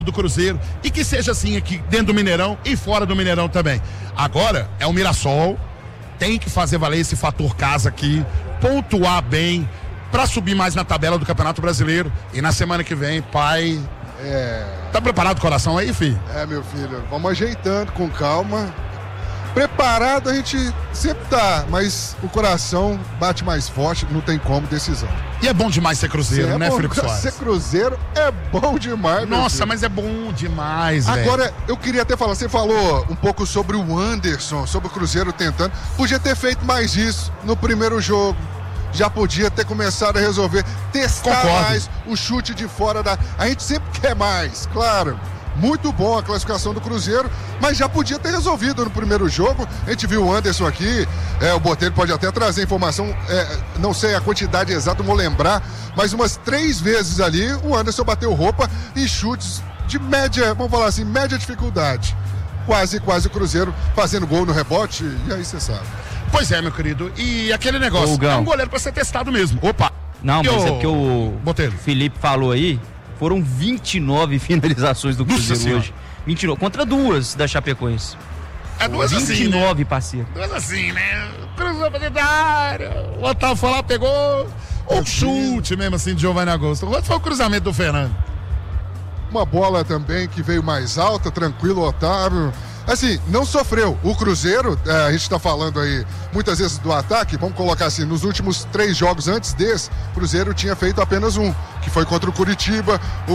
do Cruzeiro e que seja assim aqui dentro do Mineirão e fora do Mineirão também. Agora é o Mirassol, tem que fazer valer esse fator casa aqui, pontuar bem pra subir mais na tabela do Campeonato Brasileiro e na semana que vem, pai... Tá preparado o coração aí, filho? Meu filho, vamos ajeitando com calma. Preparado a gente sempre tá, mas o coração bate mais forte, não tem como, decisão. E é bom demais ser Cruzeiro, né, Felipe Soares? Ser Cruzeiro é bom demais. Nossa, mas é bom demais, velho. Agora, eu queria até falar, você falou um pouco sobre o Anderson, sobre o Cruzeiro tentando. Podia ter feito mais isso no primeiro jogo. Já podia ter começado a resolver, testar mais o chute de fora da... A gente sempre quer mais, claro. Muito bom a classificação do Cruzeiro, mas já podia ter resolvido no primeiro jogo. A gente viu o Anderson aqui, o Botelho pode até trazer informação, não sei a quantidade exata, não vou lembrar, mas umas 3 vezes ali o Anderson bateu roupa em chutes de média, vamos falar assim, média dificuldade. Quase o Cruzeiro fazendo gol no rebote, e aí você sabe. Pois é, meu querido, e aquele negócio, é um goleiro pra ser testado mesmo. Opa! Não, mas é porque o Botelho. Felipe falou aí, foram 29 finalizações do Cruzeiro hoje. 29, contra 2 da Chapecoense. É 2 assim, 29, né? parceiro. 2 assim, né? Cruzou pra dentro da área, o Otávio foi lá, pegou o chute mesmo assim de Giovanni Augusto. O outro foi o cruzamento do Fernando. Uma bola também que veio mais alta, tranquilo, Otávio. Assim, não sofreu. O Cruzeiro, a gente tá falando aí muitas vezes do ataque, vamos colocar assim, nos últimos 3 jogos antes desse, o Cruzeiro tinha feito apenas um, que foi contra o Curitiba, o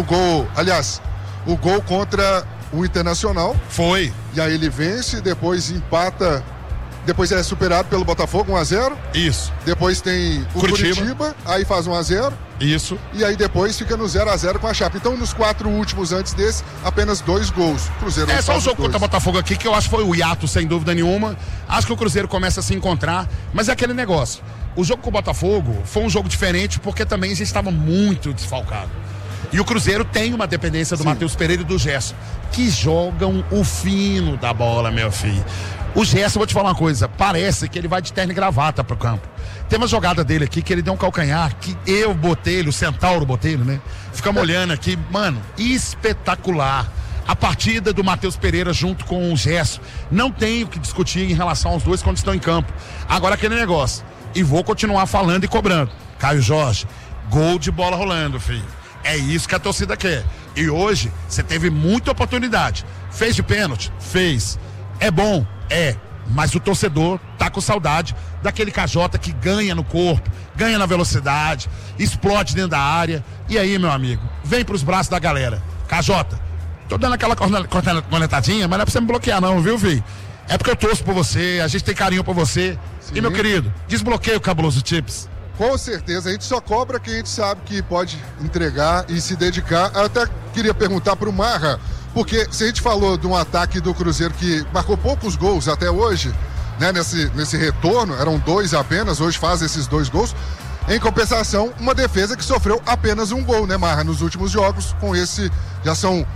gol contra o Internacional. Foi. E aí ele vence, depois empata, depois é superado pelo Botafogo, 1-0. Isso. Depois tem o Curitiba, aí faz 1-0. Isso. E aí depois fica no 0-0 com a Chape. Então nos 4 últimos antes desse, apenas 2 gols. Cruzeiro só o jogo contra o Botafogo aqui, que eu acho que foi o hiato, sem dúvida nenhuma. Acho que o Cruzeiro começa a se encontrar, mas é aquele negócio. O jogo com o Botafogo foi um jogo diferente, porque também a gente estava muito desfalcado. E o Cruzeiro tem uma dependência do Matheus Pereira e do Gerson, que jogam o fino da bola, meu filho. O Gerson, vou te falar uma coisa, parece que ele vai de terno e gravata pro campo. Tem uma jogada dele aqui que ele deu um calcanhar, que eu botei ele, o Centauro Botelho, né? Ficamos olhando aqui, mano, espetacular. A partida do Matheus Pereira junto com o Gerson. Não tenho o que discutir em relação aos dois quando estão em campo. Agora aquele negócio, e vou continuar falando e cobrando. Caio Jorge, gol de bola rolando, filho. É isso que a torcida quer. E hoje, você teve muita oportunidade. Fez de pênalti? Fez. É bom? É. Mas o torcedor tá com saudade daquele Cajota que ganha no corpo, ganha na velocidade, explode dentro da área. E aí, meu amigo, vem pros braços da galera. Cajota, tô dando aquela cornetadinha, mas não é pra você me bloquear não, viu, filho? É porque eu torço por você, a gente tem carinho por você. Sim. E, meu querido, desbloqueia o Cabuloso Chips. Com certeza, a gente só cobra quem a gente sabe que pode entregar e se dedicar. Eu até queria perguntar pro Marra, porque se a gente falou de um ataque do Cruzeiro que marcou poucos gols até hoje, né, nesse retorno, eram 2 apenas, hoje faz esses 2 gols. Em compensação, uma defesa que sofreu apenas um gol, né, Marra, nos últimos jogos, com esse, já são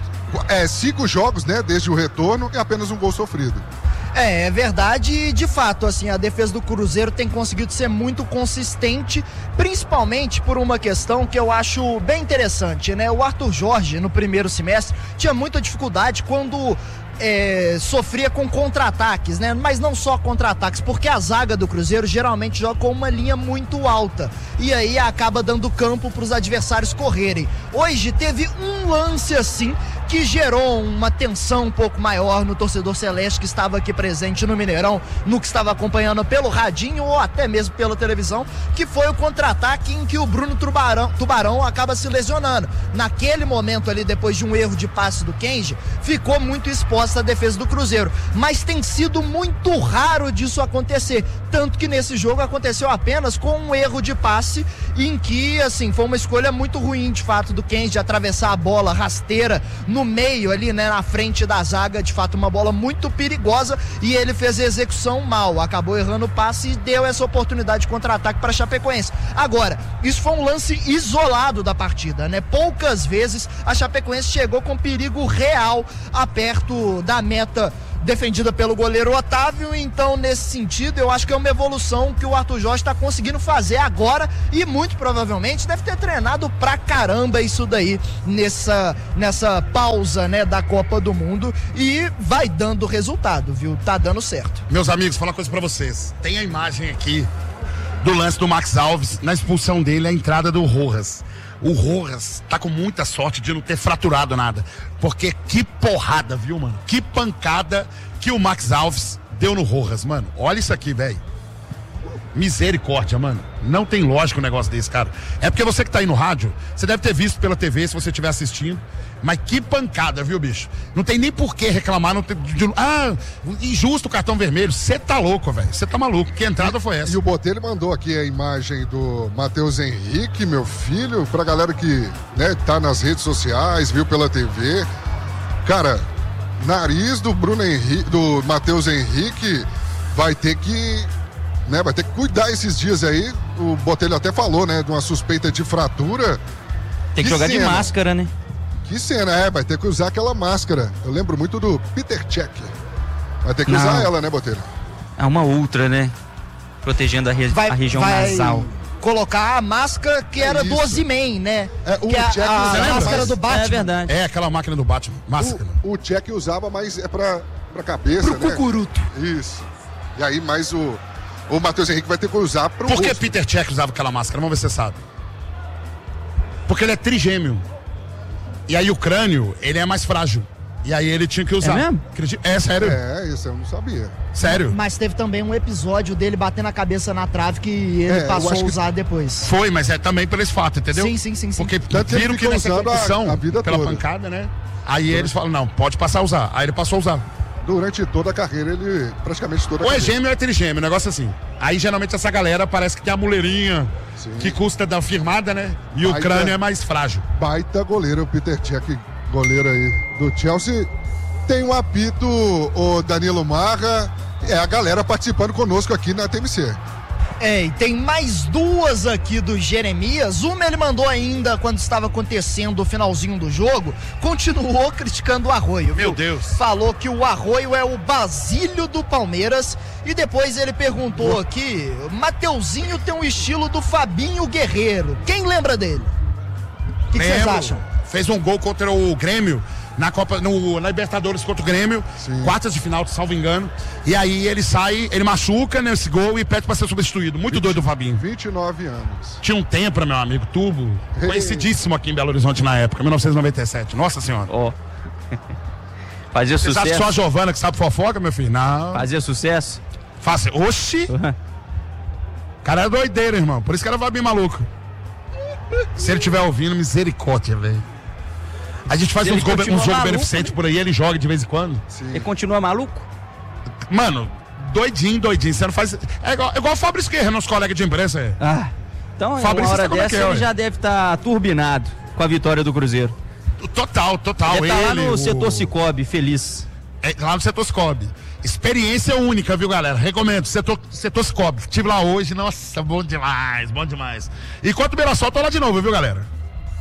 5 jogos, né, desde o retorno e apenas um gol sofrido. É verdade, e de fato, assim, a defesa do Cruzeiro tem conseguido ser muito consistente, principalmente por uma questão que eu acho bem interessante, né? O Arthur Jorge, no primeiro semestre, tinha muita dificuldade quando sofria com contra-ataques, né? Mas não só contra-ataques, porque a zaga do Cruzeiro geralmente joga com uma linha muito alta e aí acaba dando campo para os adversários correrem. Hoje teve um lance assim que gerou uma tensão um pouco maior no torcedor celeste que estava aqui presente no Mineirão, no que estava acompanhando pelo radinho ou até mesmo pela televisão, que foi o contra-ataque em que o Bruno Tubarão acaba se lesionando. Naquele momento ali, depois de um erro de passe do Kenji, ficou muito exposta a defesa do Cruzeiro, mas tem sido muito raro disso acontecer, tanto que nesse jogo aconteceu apenas com um erro de passe em que, assim, foi uma escolha muito ruim de fato do Kenji de atravessar a bola rasteira no meio ali, né, na frente da zaga, de fato uma bola muito perigosa, e ele fez a execução mal, acabou errando o passe e deu essa oportunidade de contra-ataque para a Chapecoense. Agora, isso foi um lance isolado da partida, né? Poucas vezes a Chapecoense chegou com perigo real a perto da meta defendida pelo goleiro Otávio. Então, nesse sentido, eu acho que é uma evolução que o Arthur Jorge está conseguindo fazer agora e muito provavelmente deve ter treinado pra caramba isso daí nessa pausa, né, da Copa do Mundo, e vai dando resultado, viu? Tá dando certo. Meus amigos, vou falar uma coisa pra vocês. Tem a imagem aqui do lance do Max Alves, na expulsão dele, a entrada do Rojas. O Rojas tá com muita sorte de não ter fraturado nada, porque que porrada, viu, mano? Que pancada que o Max Alves deu no Rojas, mano. Olha isso aqui, velho. Misericórdia, mano. Não tem lógica um negócio desse, cara. É porque você que tá aí no rádio, você deve ter visto pela TV, se você estiver assistindo. Mas que pancada, viu, bicho? Não tem nem por que reclamar. Injusto o cartão vermelho. Você tá louco, velho. Você tá maluco. Que entrada foi essa? E o Botelho mandou aqui a imagem do Matheus Henrique, meu filho, pra galera que, né, tá nas redes sociais, viu pela TV. Cara, nariz do do Matheus Henrique vai ter que cuidar esses dias aí. O Botelho até falou, né, de uma suspeita de fratura. Tem que jogar de máscara, né? Que cena, vai ter que usar aquela máscara. Eu lembro muito do Peter Cech. Vai ter que usar ela, né, Botelho? É uma ultra, né? Protegendo a região nasal. Colocar a máscara que era do Osimhen, né? A máscara do Batman. É verdade. É aquela máquina do Batman. Máscara. O Cech usava, mas é pra cabeça, pro cucuruto. Isso. E aí, mais o Matheus Henrique vai ter que usar pro Por que rosto. Peter Cech usava aquela máscara? Vamos ver se você sabe. Porque ele é trigêmeo. E aí o crânio, ele é mais frágil. E aí ele tinha que usar. É mesmo? É sério. É, isso eu não sabia. Sério. Mas teve também um episódio dele batendo a cabeça na trave que ele passou a usar depois. Foi, mas é também por esse fato, entendeu? Sim. Porque Tanto viram que nessa competição, a vida pela toda. pancada, né? Aí eles falam, não, pode passar a usar. Aí ele passou a usar. Durante toda a carreira, ele praticamente toda a Ou é carreira. gêmeo ou é trigêmeo, um negócio assim. Aí geralmente essa galera parece que tem a muleirinha, que custa da firmada, né? E o crânio é mais frágil. Baita goleiro, o Peter Cech, goleiro aí do Chelsea. Tem um apito, o Danilo Marra, a galera participando conosco aqui na TMC. E tem mais duas aqui do Jeremias. Uma ele mandou ainda quando estava acontecendo o finalzinho do jogo. Continuou criticando o Arroio, viu? Meu Deus. Falou que o Arroio é o Basílio do Palmeiras. E depois ele perguntou aqui: Mateuzinho tem um estilo do Fabinho Guerreiro. Quem lembra dele? O que vocês acham? Fez um gol contra o Grêmio na Libertadores contra o Grêmio, quartas de final, salvo engano. E aí ele sai, ele machuca nesse gol e pede pra ser substituído. Muito doido o Fabinho. 29 anos. Tinha um Tempra, meu amigo, tubo, conhecidíssimo aqui em Belo Horizonte na época, 1997. Nossa senhora. Fazia sucesso. Você acha que só a Giovana que sabe fofoca, meu filho? Não. Fazia sucesso? Oxi! O cara é doideiro, irmão. Por isso que era Fabinho maluco. Se ele estiver ouvindo, misericórdia, velho. A gente faz uns jogos beneficentes por aí, ele joga de vez em quando. Sim. Ele continua maluco? Mano, doidinho. Você não faz. É igual o Fabrício Guerra, nosso colega de imprensa. Então, Fabrício, uma hora sabe como é dessa, que é, ele já deve estar turbinado com a vitória do Cruzeiro. Total. Ele tá lá no setor Cicobi, feliz. Lá no setor Cicobi. Experiência única, viu, galera? Recomendo. Setor Cicobi. Estive lá hoje. Nossa, bom demais. Enquanto o Mirassol, tô lá de novo, viu, galera?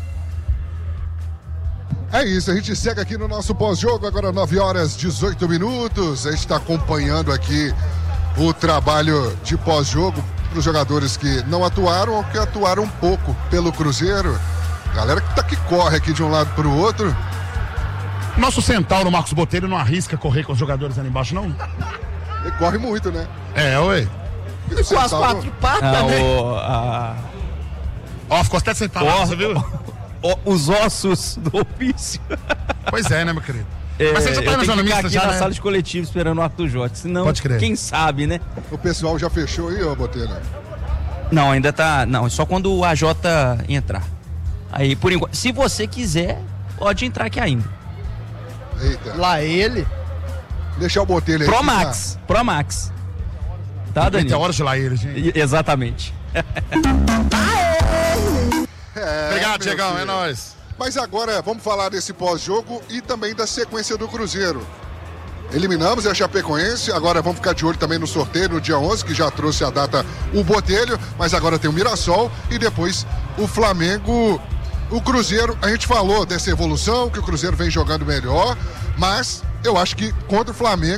É isso, a gente segue aqui no nosso pós-jogo, agora 9h18. A gente está acompanhando aqui o trabalho de pós-jogo para os jogadores que não atuaram ou que atuaram um pouco pelo Cruzeiro. Galera que corre aqui de um lado para o outro. Nosso centauro Marcos Botelho não arrisca correr com os jogadores ali embaixo, não? Ele corre muito, né? Ué. E com as quatro patas, né? Ficou até sentado, você viu? Os ossos do ofício. Pois é, né, meu querido? Mas você já tá na zona mista aqui já, na né? sala de coletivo esperando o Arthur Jorge. Senão, Pode crer. Quem sabe, né? O pessoal já fechou aí, ô Botelho? Não, ainda tá... Não, só quando o AJ entrar. Aí, por enquanto, se você quiser, pode entrar aqui ainda. Eita. Lá ele. Deixar o Botelho aí. Pro Max. Tá, Dani? Tem horas de lá ele, gente. Exatamente. Obrigado, Diegão, é nóis. Mas agora vamos falar desse pós-jogo e também da sequência do Cruzeiro. Eliminamos a Chapecoense, agora vamos ficar de olho também no sorteio no dia 11, que já trouxe a data o Botelho, mas agora tem o Mirassol e depois o Flamengo. O Cruzeiro, a gente falou dessa evolução, que o Cruzeiro vem jogando melhor, mas eu acho que contra o Flamengo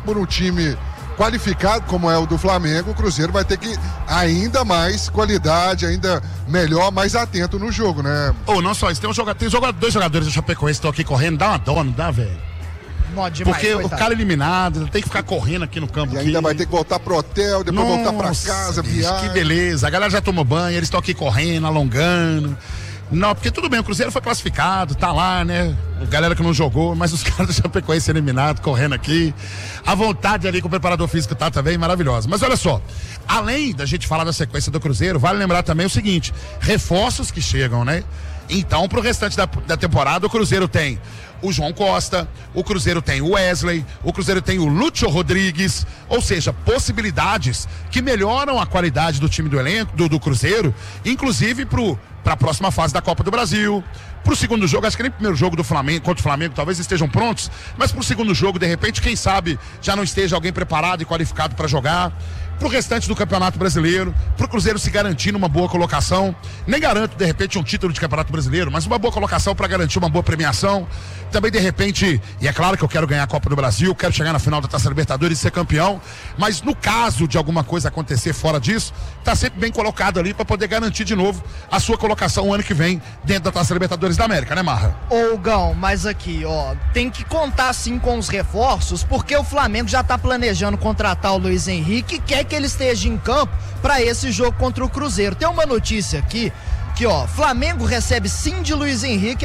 por um time qualificado como é o do Flamengo, o Cruzeiro vai ter que ainda mais qualidade, ainda melhor, mais atento no jogo, né? Ou não só isso, dois jogadores do Chapecoense que estão aqui correndo, dá uma dó, não dá, velho? Demais, porque coitado. O cara eliminado, tem que ficar correndo aqui no campo. E ainda vai ter que voltar pro hotel, depois voltar pra casa, viagem. Que beleza, a galera já tomou banho, eles estão aqui correndo, alongando. Não, porque tudo bem, o Cruzeiro foi classificado, tá lá, né? A galera que não jogou, mas os caras do Chapecoense eliminados, correndo aqui. A vontade ali com o preparador físico tá também maravilhosa. Mas olha só, além da gente falar da sequência do Cruzeiro, vale lembrar também o seguinte: reforços que chegam, né? Então, pro restante da temporada, o Cruzeiro tem o João Costa, o Cruzeiro tem o Wesley, o Cruzeiro tem o Lúcio Rodrigues, ou seja, possibilidades que melhoram a qualidade do time do elenco, do Cruzeiro, inclusive para a próxima fase da Copa do Brasil. Pro segundo jogo, acho que nem o primeiro jogo do Flamengo, contra o Flamengo, talvez estejam prontos, mas pro segundo jogo, de repente, quem sabe já não esteja alguém preparado e qualificado para jogar. Pro restante do Campeonato Brasileiro, pro Cruzeiro se garantir numa boa colocação. Nem garanto, de repente, um título de Campeonato Brasileiro, mas uma boa colocação para garantir uma boa premiação. Também, de repente, e é claro que eu quero ganhar a Copa do Brasil, quero chegar na final da Taça Libertadores e ser campeão, mas no caso de alguma coisa acontecer fora disso, tá sempre bem colocado ali para poder garantir de novo a sua colocação o ano que vem dentro da Taça Libertadores da América, né, Marra? Ô, Gão, mas aqui, ó, tem que contar sim com os reforços, porque o Flamengo já tá planejando contratar o Luiz Henrique e quer que ele esteja em campo para esse jogo contra o Cruzeiro. Tem uma notícia aqui que, ó, Flamengo recebe sim de Luiz Henrique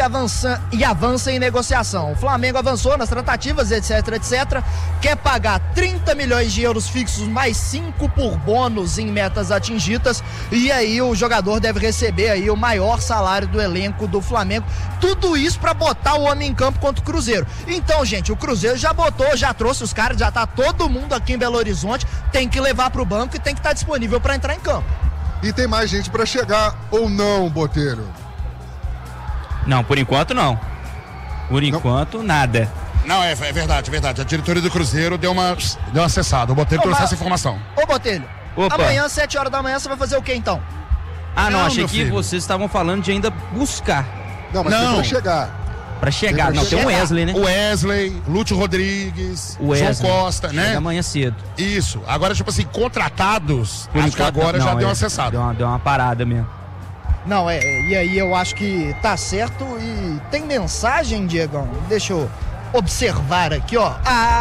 e avança em negociação. O Flamengo avançou nas tratativas, etc, quer pagar 30 milhões de euros fixos mais 5 por bônus em metas atingidas, e aí o jogador deve receber aí o maior salário do elenco do Flamengo. Tudo isso para botar o homem em campo contra o Cruzeiro. Então, gente, o Cruzeiro já botou, já trouxe os caras, já tá todo mundo aqui em Belo Horizonte, tem que levar pro banco e tem que estar disponível para entrar em campo. E tem mais gente para chegar ou não, Botelho? Não, por enquanto não. Por enquanto, nada. Não, é verdade, é verdade. A diretoria do Cruzeiro deu uma acessada. O Botelho trouxe essa informação. Ô, Botelho, opa, amanhã, 7 horas da manhã, você vai fazer o quê, então? Ah, não, achei meu que filho. vocês estavam falando de ainda buscar. Não, mas tem pra chegar. Pra chegar, Tem pra não, tem o chegar. Wesley, né? O Wesley, Lúcio Rodrigues, O Wesley. João Costa, né? Chega amanhã cedo. Isso. Agora, tipo assim, contratados, Por acho que enquanto, agora não, já deu uma é, acessada. Deu uma parada mesmo. Não, e aí eu acho que tá certo. E tem mensagem, Diegão? Deixa eu observar aqui, ó.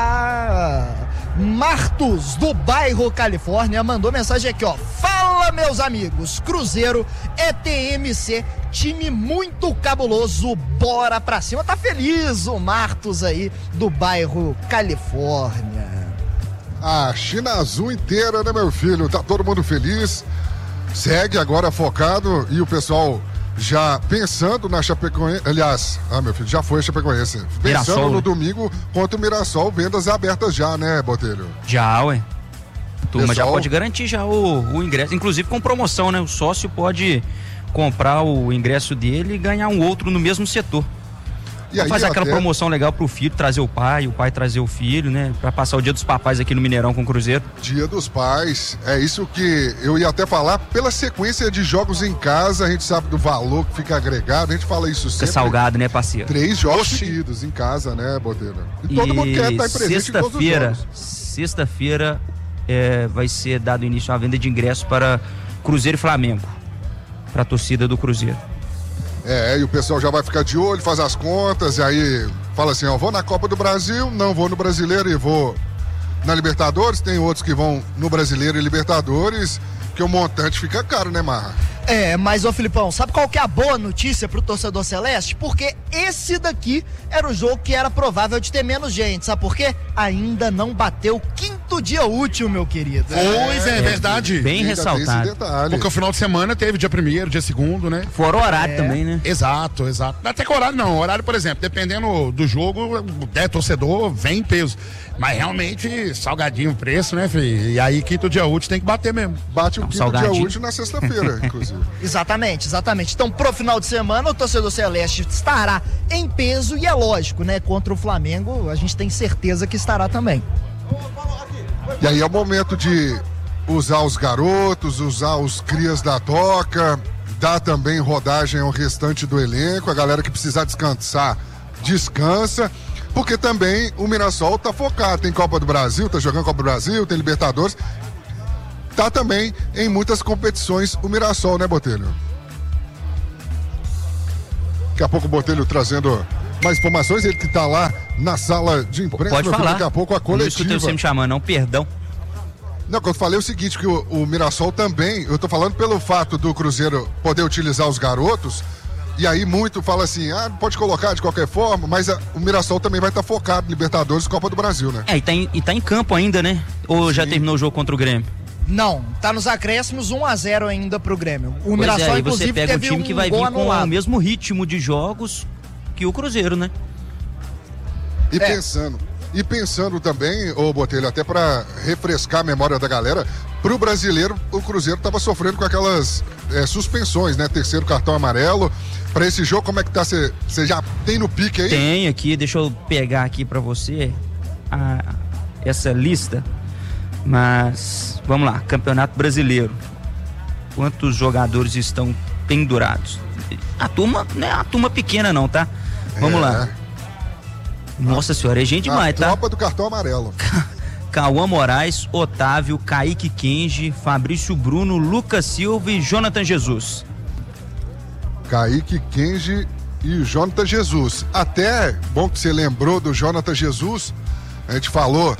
Martos, do bairro Califórnia, mandou mensagem aqui, ó. Fala, meus amigos, Cruzeiro é TMC, time muito cabuloso, bora pra cima. Tá feliz o Martos aí, do bairro Califórnia. A China Azul inteira, né, meu filho? Tá todo mundo feliz. Segue agora focado e o pessoal já pensando na Chapecoense. Aliás, meu filho, já foi a Chapecoense. Pensando Mirassol, no né? domingo contra o Mirassol, vendas abertas já, né, Botelho? Já, ué. Turma já Pessoal- pode garantir já o ingresso, inclusive com promoção, né? O sócio pode comprar o ingresso dele e ganhar um outro no mesmo setor. E aí, Fazer aquela até promoção legal pro filho, trazer o pai trazer o filho, né? Pra passar o dia dos papais aqui no Mineirão com o Cruzeiro. Dia dos Pais, é isso que eu ia até falar. Pela sequência de jogos em casa, a gente sabe do valor que fica agregado, a gente fala isso Fica sempre. salgado, né, parceiro? 3 jogos seguidos em casa, né, Botelho? E todo mundo quer estar presente em todos os jogos. Sexta-feira vai ser dado início à venda de ingressos para Cruzeiro e Flamengo, para a torcida do Cruzeiro. E o pessoal já vai ficar de olho, faz as contas, e aí fala assim, ó, vou na Copa do Brasil, não vou no Brasileiro e vou na Libertadores, tem outros que vão no Brasileiro e Libertadores, que o montante fica caro, né, Marra? Mas, ô Filipão, sabe qual que é a boa notícia pro torcedor celeste? Porque esse daqui era o jogo que era provável de ter menos gente, sabe por quê? Ainda não bateu o 5º dia útil, meu querido. Pois é, verdade. Bem Ainda tem esse ressaltado. detalhe. Porque o final de semana teve dia 1º, dia 2º, né? Fora o horário também, né? Exato. Até que horário não. Horário, por exemplo, dependendo do jogo, torcedor vem em peso. Mas realmente, salgadinho o preço, né, filho? E aí, 5º dia útil tem que bater mesmo. Bate o 5º dia salgadinho. útil na sexta-feira, inclusive. Exatamente. Então, pro final de semana, o torcedor celeste estará em peso e é lógico, né? Contra o Flamengo, a gente tem certeza que estará também. E aí é o momento de usar os garotos, usar os crias da toca, dar também rodagem ao restante do elenco, a galera que precisar descansar, descansa. porque também o Mirassol tá focado, tem Copa do Brasil, tá jogando Copa do Brasil, tem Libertadores, tá também em muitas competições o Mirassol, né, Botelho? Daqui a pouco o Botelho trazendo mais informações, ele que tá lá na sala de imprensa. Pode falar. Daqui a pouco a coletiva. Não escutei você me chamando, não, perdão. Não, que eu falei o seguinte, que o Mirassol também, eu tô falando pelo fato do Cruzeiro poder utilizar os garotos, e aí muito fala assim, pode colocar de qualquer forma, mas o Mirassol também vai estar focado em Libertadores e Copa do Brasil, né? E tá em campo ainda, né? Ou Sim. Já terminou o jogo contra o Grêmio? Não, tá nos acréscimos 1-0 ainda pro Grêmio. O Mirassol, aí inclusive, você pega um time que vai vir com o mesmo ritmo de jogos que o Cruzeiro, né? E pensando também, ô Botelho, até para refrescar a memória da galera, pro brasileiro, o Cruzeiro tava sofrendo com aquelas suspensões, né? Terceiro cartão amarelo. Para esse jogo, como é que tá? Você já tem no pique aí? Tem aqui, deixa eu pegar aqui para você essa lista. Mas, vamos lá, Campeonato Brasileiro. Quantos jogadores estão pendurados? A turma não é a turma pequena não, tá? Vamos lá. Nossa senhora, é gente demais, tá? Tropa do cartão amarelo. Cauã Moraes, Otávio, Kaique Kenji, Fabrício Bruno, Lucas Silva e Jonathan Jesus. Kaique Kenji e Jonathan Jesus. Até, bom que você lembrou do Jonathan Jesus, a gente falou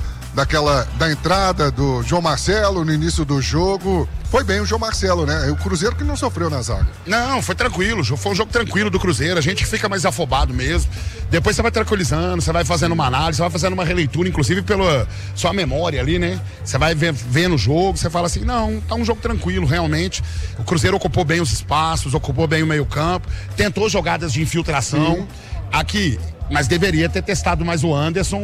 da entrada do João Marcelo no início do jogo. Foi bem o João Marcelo, né? O Cruzeiro que não sofreu na zaga. Não, foi tranquilo. Foi um jogo tranquilo do Cruzeiro. A gente fica mais afobado mesmo. Depois você vai tranquilizando, você vai fazendo uma análise, você vai fazendo uma releitura, inclusive pela sua memória ali, né? Você vai vendo o jogo, você fala assim, não, tá um jogo tranquilo, realmente. O Cruzeiro ocupou bem os espaços, ocupou bem o meio-campo, tentou jogadas de infiltração. Aqui, mas deveria ter testado mais o Anderson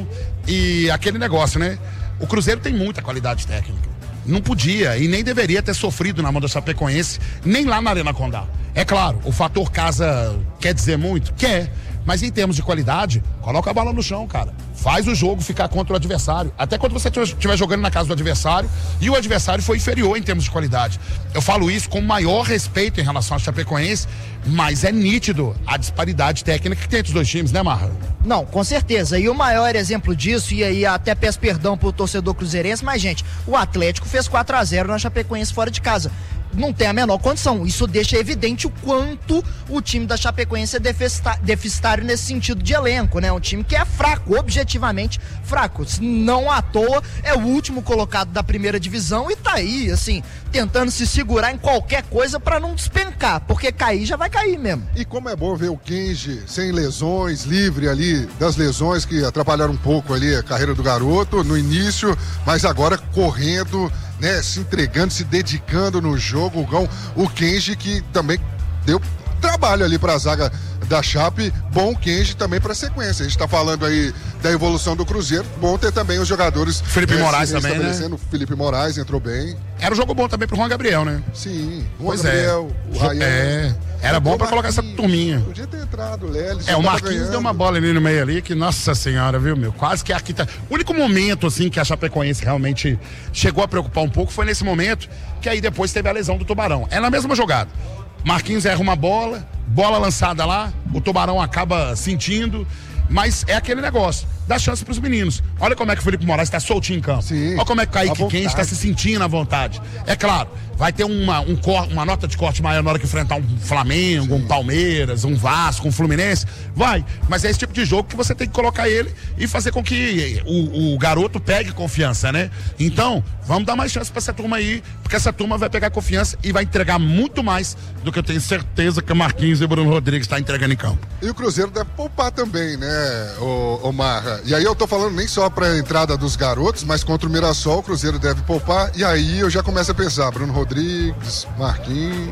e aquele negócio, né? O Cruzeiro tem muita qualidade técnica. Não podia e nem deveria ter sofrido na mão da Chapecoense, nem lá na Arena Condá. É claro, o fator casa quer dizer muito? Quer. Mas em termos de qualidade, coloca a bola no chão, cara. Faz o jogo ficar contra o adversário. Até quando você estiver jogando na casa do adversário e o adversário foi inferior em termos de qualidade. Eu falo isso com maior respeito em relação à Chapecoense, mas é nítido a disparidade técnica que tem entre os dois times, né, Marra? Não, com certeza. E o maior exemplo disso, e aí até peço perdão pro torcedor cruzeirense, mas, gente, o Atlético fez 4-0 na Chapecoense fora de casa. Não tem a menor condição. Isso deixa evidente o quanto o time da Chapecoense é deficitário nesse sentido de elenco, né? Um time que é fraco, objetivamente fraco. Não à toa é o último colocado da primeira divisão e tá aí, assim, tentando se segurar em qualquer coisa pra não despencar, porque cair já vai cair mesmo. E como é bom ver o Kenji sem lesões, livre ali das lesões que atrapalharam um pouco ali a carreira do garoto no início, mas agora correndo, né, se entregando, se dedicando no jogo. O Kenji que também deu trabalho ali para a zaga da Chape, bom o Kenji também para sequência. A gente tá falando aí da evolução do Cruzeiro, bom ter também os jogadores. Felipe Moraes também, né? O Felipe Moraes entrou bem. Era um jogo bom também pro Juan Gabriel, né? Sim, Juan Gabriel, o Ryan. Era bom pra colocar essa turminha. Podia ter entrado, Lelis. O Marquinhos deu uma bola ali no meio ali, que nossa senhora, viu, meu? Quase que aqui tá. O único momento, assim, que a Chapecoense realmente chegou a preocupar um pouco foi nesse momento, que aí depois teve a lesão do Tubarão. É na mesma jogada. Marquinhos erra uma bola lançada lá, o Tubarão acaba sentindo, mas é aquele negócio, dá chance pros meninos. Olha como é que o Felipe Moraes tá soltinho em campo. Sim, olha como é que o Kaique Kenji tá se sentindo à vontade. É claro, vai ter uma nota de corte maior na hora que enfrentar um Flamengo, um Palmeiras, um Vasco, um Fluminense. Vai, mas é esse tipo de jogo que você tem que colocar ele e fazer com que o garoto pegue confiança, né? Então, vamos dar mais chance pra essa turma aí, porque essa turma vai pegar confiança e vai entregar muito mais do que eu tenho certeza que o Marquinhos e o Bruno Rodrigues tá entregando em campo. E o Cruzeiro deve poupar também, né, o Marra? E aí eu tô falando nem só pra entrada dos garotos, mas contra o Mirassol o Cruzeiro deve poupar, e aí eu já começo a pensar, Bruno Rodrigues, Marquinhos.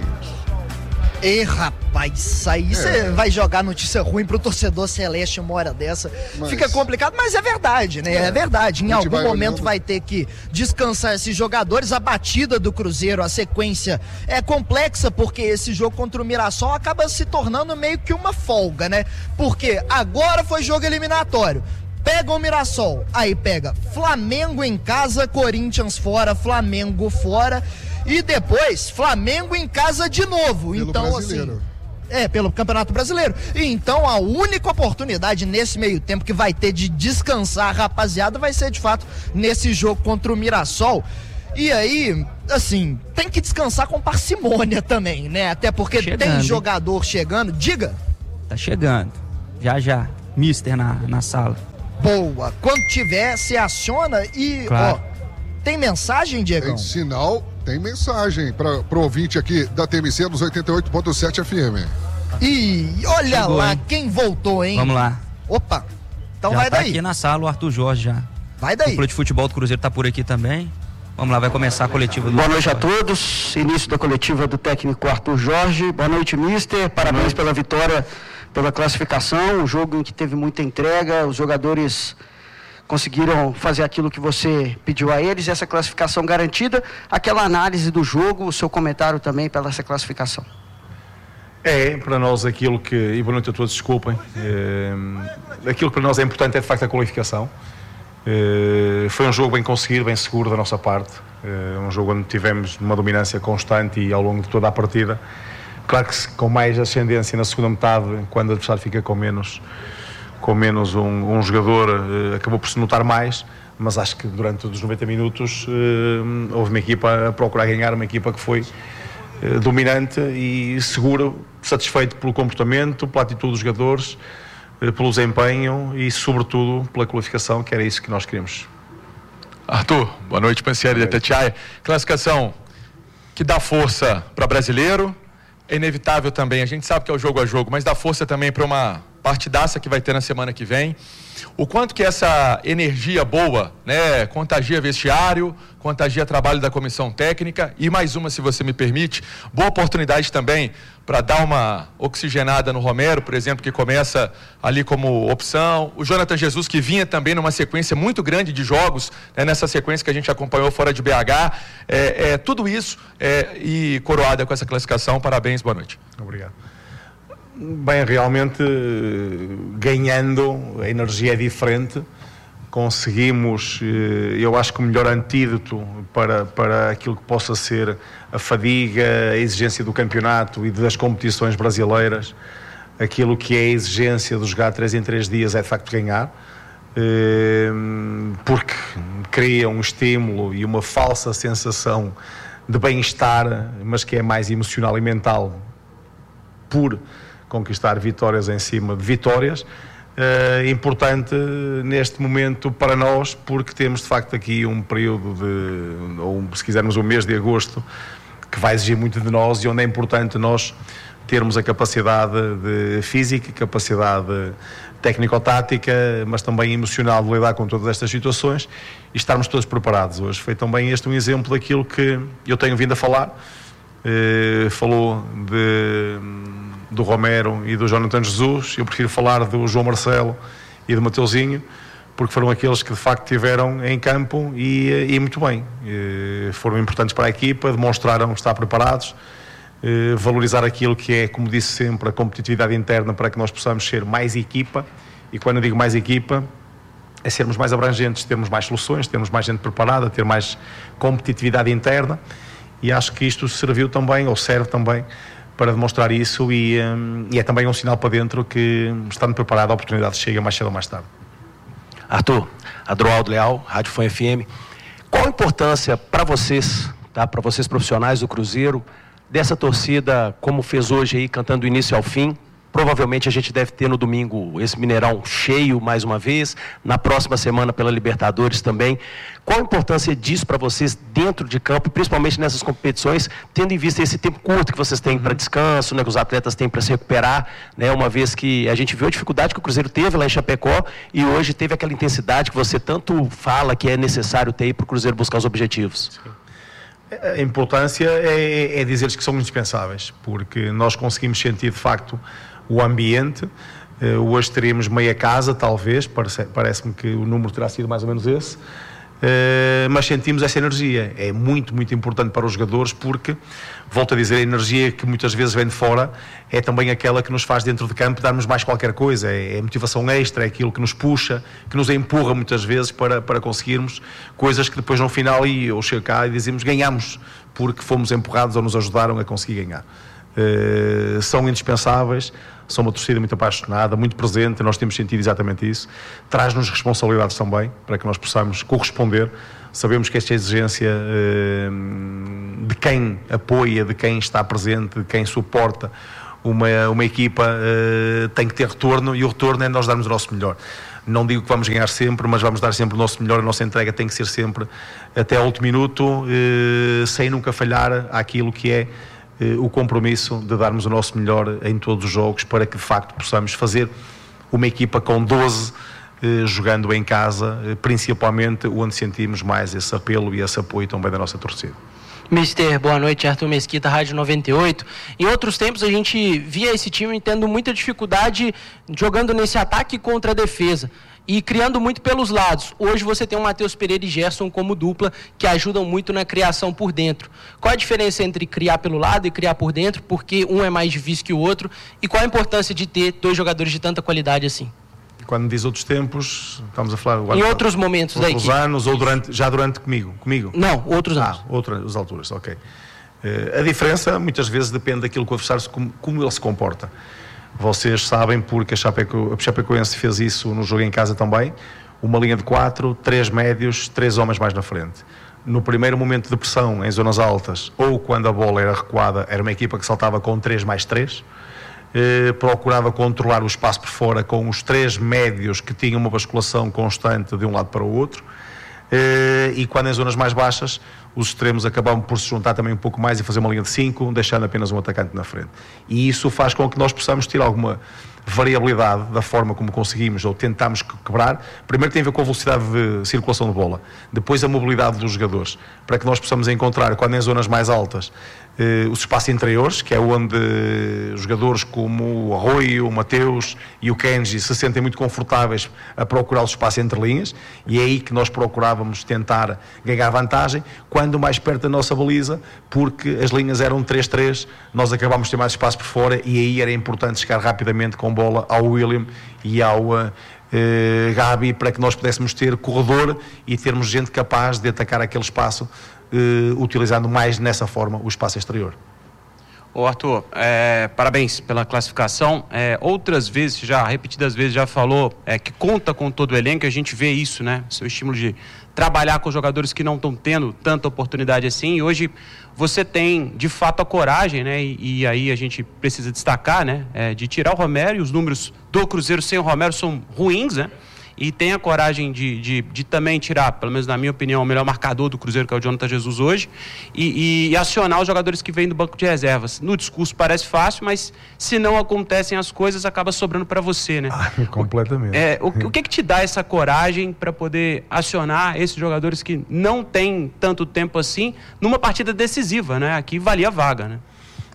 Ei, rapaz, isso aí você vai jogar notícia ruim pro torcedor celeste uma hora dessa. Fica complicado, mas é verdade, né? É verdade. Em algum momento vai ter que descansar esses jogadores. A batida do Cruzeiro, a sequência é complexa, porque esse jogo contra o Mirassol acaba se tornando meio que uma folga, né? Porque agora foi jogo eliminatório. Pega o Mirassol, aí pega Flamengo em casa, Corinthians fora, Flamengo fora. E depois, Flamengo em casa de novo. Pelo então, brasileiro. assim. pelo Campeonato Brasileiro. E então a única oportunidade nesse meio tempo que vai ter de descansar a rapaziada vai ser de fato nesse jogo contra o Mirassol. E aí, assim, tem que descansar com parcimônia também, né? Até porque tem jogador chegando. Diga. Tá chegando. Já. Mister na sala. Boa. Quando tiver, se aciona e, claro. Tem mensagem, Diegão? Tem sinal, tem mensagem pro ouvinte aqui da TMC dos 88.7 FM. E olha chegou, lá, hein? Quem voltou, hein? Vamos lá. Opa. Então já vai tá daí. Aqui na sala o Arthur Jorge já. Vai daí. O clube de futebol do Cruzeiro tá por aqui também. Vamos lá, vai começar a coletiva do... Boa noite a todos, início da coletiva do técnico Arthur Jorge. Boa noite, mister, parabéns pela vitória, pela classificação, um jogo em que teve muita entrega, os jogadores conseguiram fazer aquilo que você pediu a eles, essa classificação garantida. Aquela análise do jogo, o seu comentário também pela essa classificação. Para nós aquilo que, e boa noite a todos, desculpem, aquilo que para nós é importante é de facto a qualificação. Foi um jogo bem conseguido, bem seguro da nossa parte, um jogo onde tivemos uma dominância constante e ao longo de toda a partida, claro que com mais ascendência na segunda metade, quando o adversário fica com menos um jogador, acabou por se notar mais, mas acho que durante os 90 minutos houve uma equipa a procurar ganhar, uma equipa que foi dominante e segura, satisfeito pelo comportamento, pela atitude dos jogadores, pelo desempenho e sobretudo pela qualificação, que era isso que nós queríamos. Arthur, boa noite, Pansieri de Itatiaia. Classificação que dá força para brasileiro, é inevitável também, a gente sabe que é o jogo a jogo, mas dá força também para uma partidaça que vai ter na semana que vem. O quanto que essa energia boa, né, contagia vestiário, contagia trabalho da comissão técnica e mais uma, se você me permite, boa oportunidade também para dar uma oxigenada no Romero, por exemplo, que começa ali como opção. O Jonathan Jesus, que vinha também numa sequência muito grande de jogos, né, nessa sequência que a gente acompanhou fora de BH. Tudo isso e coroada com essa classificação. Parabéns, boa noite. Obrigado. Bem, realmente ganhando, a energia é diferente, conseguimos, eu acho que o melhor antídoto para aquilo que possa ser a fadiga, a exigência do campeonato e das competições brasileiras, aquilo que é a exigência de jogar 3 em 3 dias é de facto ganhar, porque cria um estímulo e uma falsa sensação de bem-estar, mas que é mais emocional e mental, por conquistar vitórias em cima de vitórias. Importante neste momento para nós, porque temos de facto aqui um período ou se quisermos um mês de agosto, que vai exigir muito de nós e onde é importante nós termos a capacidade física, capacidade técnico-tática, mas também emocional de lidar com todas estas situações e estarmos todos preparados. Hoje foi também este um exemplo daquilo que eu tenho vindo a falar. Falou do Romero e do Jonathan Jesus, eu prefiro falar do João Marcelo e do Mateuzinho, porque foram aqueles que de facto estiveram em campo e muito bem, foram importantes para a equipa, demonstraram estar preparados, valorizar aquilo que é, como disse sempre, a competitividade interna para que nós possamos ser mais equipa, e quando eu digo mais equipa é sermos mais abrangentes, termos mais soluções, termos mais gente preparada, ter mais competitividade interna, e acho que isto serviu também, ou serve também, para demonstrar isso e é também um sinal para dentro que, estando preparado, a oportunidade chega mais cedo ou mais tarde. Arthur, Adroaldo Leal, Rádio Fã FM. Qual a importância para vocês, tá? Para vocês profissionais do Cruzeiro, dessa torcida, como fez hoje aí, cantando do início ao fim? Provavelmente a gente deve ter no domingo esse Mineirão cheio mais uma vez, na próxima semana pela Libertadores também. Qual a importância disso para vocês dentro de campo, principalmente nessas competições, tendo em vista esse tempo curto que vocês têm para descanso, né, que os atletas têm para se recuperar, né, uma vez que a gente viu a dificuldade que o Cruzeiro teve lá em Chapecó e hoje teve aquela intensidade que você tanto fala que é necessário ter para o Cruzeiro buscar os objetivos? A importância é dizer-lhes que são indispensáveis, porque nós conseguimos sentir de facto o ambiente. Hoje teríamos meia casa, talvez, parece-me que o número terá sido mais ou menos esse, mas sentimos essa energia. É muito, muito importante para os jogadores, porque, volto a dizer, a energia que muitas vezes vem de fora é também aquela que nos faz dentro de campo darmos mais qualquer coisa, é motivação extra, é aquilo que nos puxa, que nos empurra muitas vezes para conseguirmos coisas que depois no final eu chego cá e dizemos ganhamos, porque fomos empurrados ou nos ajudaram a conseguir ganhar. são indispensáveis. São uma torcida muito apaixonada, muito presente, nós temos sentido exatamente isso. Traz-nos responsabilidades também, para que nós possamos corresponder. Sabemos que esta exigência de quem apoia, de quem está presente, de quem suporta uma equipa tem que ter retorno, e o retorno é nós darmos o nosso melhor. Não digo que vamos ganhar sempre, mas vamos dar sempre o nosso melhor. A nossa entrega tem que ser sempre até ao último minuto, sem nunca falhar àquilo que é o compromisso de darmos o nosso melhor em todos os jogos, para que de facto possamos fazer uma equipa com 12 jogando em casa, principalmente onde sentimos mais esse apelo e esse apoio também da nossa torcida. Mister, boa noite, Arthur Mesquita, Rádio 98. Em outros tempos a gente via esse time tendo muita dificuldade jogando nesse ataque contra a defesa e criando muito pelos lados. Hoje você tem o Matheus Pereira e Gerson como dupla, que ajudam muito na criação por dentro. Qual a diferença entre criar pelo lado e criar por dentro? Porque um é mais difícil que o outro? E qual a importância de ter dois jogadores de tanta qualidade assim? Quando diz outros tempos, estamos a falar... Em outros momentos da equipe. Outros anos ou já durante comigo? Não, outros anos. Outras alturas, ok. A diferença muitas vezes depende daquilo que o adversário, como ele se comporta. Vocês sabem, porque a Chapecoense fez isso no jogo em casa também, uma linha de 4, 3 médios, 3 homens mais na frente. No primeiro momento de pressão em zonas altas, ou quando a bola era recuada, era uma equipa que saltava com 3 mais 3, procurava controlar o espaço por fora com os 3 médios que tinham uma basculação constante de um lado para o outro, e quando em zonas mais baixas os extremos acabavam por se juntar também um pouco mais e fazer uma linha de 5, deixando apenas um atacante na frente. E isso faz com que nós possamos ter alguma variabilidade da forma como conseguimos ou tentamos quebrar. Primeiro tem a ver com a velocidade de circulação de bola, depois a mobilidade dos jogadores, para que nós possamos encontrar, quando em zonas mais altas, os espaços interiores, que é onde jogadores como o Arroio, o Mateus e o Kenji se sentem muito confortáveis a procurar o espaço entre linhas, e é aí que nós procurávamos tentar ganhar vantagem, quando mais perto da nossa baliza, porque as linhas eram 3-3, nós acabámos de ter mais espaço por fora, e aí era importante chegar rapidamente com bola ao William e ao Gabi, para que nós pudéssemos ter corredor e termos gente capaz de atacar aquele espaço, utilizando mais nessa forma o espaço exterior. Ô Arthur, parabéns pela classificação. Outras vezes, repetidas vezes, já falou que conta com todo o elenco. A gente vê isso, né? Seu estímulo de trabalhar com jogadores que não estão tendo tanta oportunidade assim. E hoje você tem, de fato, a coragem, né? E aí a gente precisa destacar, né? De tirar o Romero, e os números do Cruzeiro sem o Romero são ruins, né? E tem a coragem de também tirar, pelo menos na minha opinião, o melhor marcador do Cruzeiro, que é o Jonathan Jesus hoje, e acionar os jogadores que vêm do banco de reservas. No discurso parece fácil, mas se não acontecem as coisas, acaba sobrando para você, né? Completamente. O que te dá essa coragem para poder acionar esses jogadores que não têm tanto tempo assim numa partida decisiva, né? Aqui valia a vaga, né?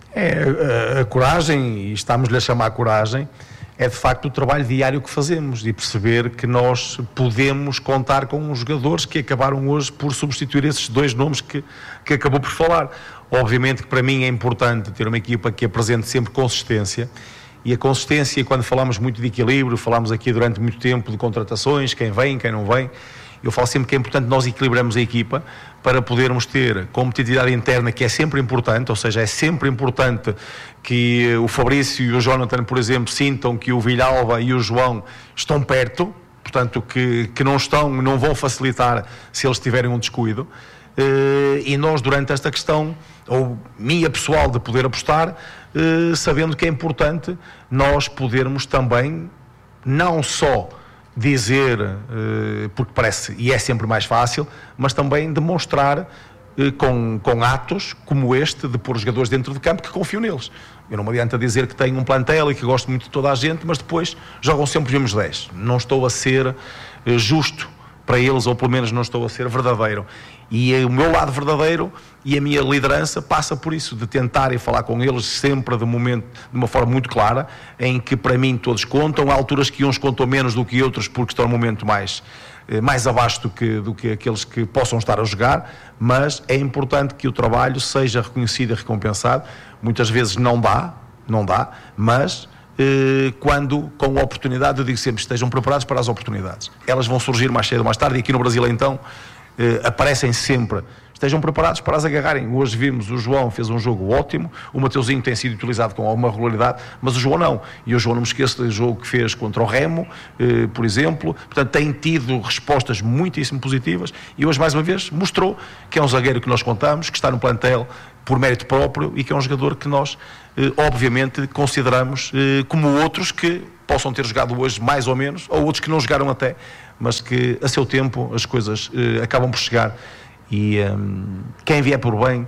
A coragem, e estamos-lhe a chamar coragem, é de facto o trabalho diário que fazemos, e perceber que nós podemos contar com os jogadores que acabaram hoje por substituir esses 2 nomes que acabou por falar. Obviamente que para mim é importante ter uma equipa que apresente sempre consistência, e a consistência, quando falamos muito de equilíbrio, falamos aqui durante muito tempo de contratações, quem vem, quem não vem, eu falo sempre que é importante nós equilibrarmos a equipa para podermos ter competitividade interna, que é sempre importante, ou seja, é sempre importante que o Fabrício e o Jonathan, por exemplo, sintam que o Villalba e o João estão perto, portanto que não vão facilitar se eles tiverem um descuido, e nós durante esta questão, ou minha pessoal, de poder apostar, sabendo que é importante nós podermos também não só dizer, porque parece, e é sempre mais fácil, mas também demonstrar com atos como este, de pôr os jogadores dentro do campo que confio neles. Eu não me adianta dizer que tenho um plantel e que gosto muito de toda a gente, mas depois jogam sempre os mesmos 10. Não estou a ser justo para eles, ou pelo menos não estou a ser verdadeiro. E o meu lado verdadeiro e a minha liderança passa por isso, de tentar e falar com eles sempre de uma forma muito clara, em que para mim todos contam. Há alturas que uns contam menos do que outros, porque estão num momento mais abaixo do que aqueles que possam estar a jogar, mas é importante que o trabalho seja reconhecido e recompensado. Muitas vezes não dá, mas quando com a oportunidade, eu digo sempre, estejam preparados para as oportunidades. Elas vão surgir mais cedo ou mais tarde, e aqui no Brasil então aparecem sempre, estejam preparados para as agarrarem. Hoje vimos, o João fez um jogo ótimo, o Mateuzinho tem sido utilizado com alguma regularidade, mas o João não. E o João, não me esqueço do jogo que fez contra o Remo, por exemplo. Portanto, tem tido respostas muitíssimo positivas e hoje, mais uma vez, mostrou que é um zagueiro que nós contamos, que está no plantel por mérito próprio e que é um jogador que nós, obviamente, consideramos como outros que possam ter jogado hoje mais ou menos, ou outros que não jogaram até, mas que a seu tempo as coisas acabam por chegar. E quem vier por bem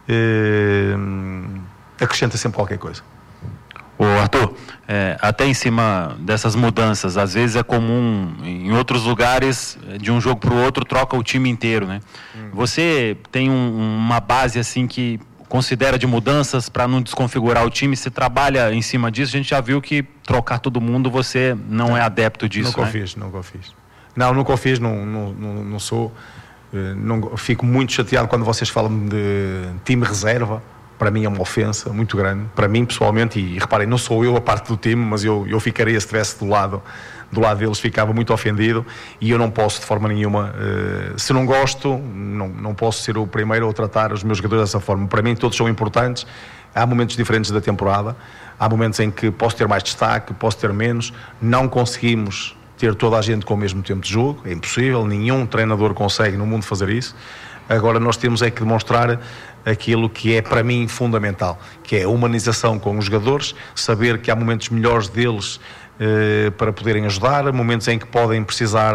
acrescenta sempre qualquer coisa. Ô Arthur, até em cima dessas mudanças, às vezes é comum em outros lugares, de um jogo para o outro, troca o time inteiro, né? Você tem uma base assim que considera de mudanças para não desconfigurar o time? Você trabalha em cima disso? A gente já viu que trocar todo mundo, você não é adepto disso, nunca fiz. Não, nunca o fiz, não sou... Não, fico muito chateado quando vocês falam de time reserva. Para mim é uma ofensa muito grande, para mim pessoalmente, e reparem, não sou eu a parte do time, mas eu ficaria, se estivesse do lado deles, ficava muito ofendido, e eu não posso de forma nenhuma, se não gosto, não posso ser o primeiro a tratar os meus jogadores dessa forma. Para mim todos são importantes, há momentos diferentes da temporada, há momentos em que posso ter mais destaque, posso ter menos, não conseguimos ter toda a gente com o mesmo tempo de jogo, é impossível, nenhum treinador consegue no mundo fazer isso. Agora nós temos é que demonstrar aquilo que é para mim fundamental, que é a humanização com os jogadores, saber que há momentos melhores deles para poderem ajudar, momentos em que podem precisar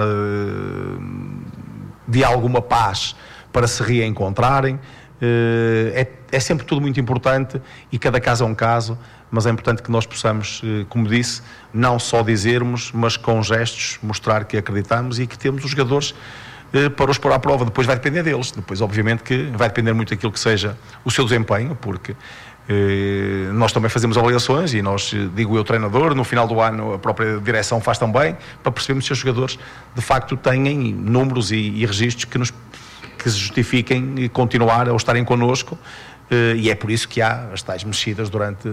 de alguma paz para se reencontrarem. É sempre tudo muito importante e cada caso é um caso, mas é importante que nós possamos, como disse, não só dizermos, mas com gestos mostrar que acreditamos e que temos os jogadores para os pôr à prova. Depois vai depender deles, depois obviamente que vai depender muito daquilo que seja o seu desempenho, porque nós também fazemos avaliações e nós, digo eu, treinador, no final do ano a própria direção faz também, para percebermos se os jogadores de facto têm números e registros que se justifiquem continuar ou estarem connosco, e é por isso que há as tais mexidas durante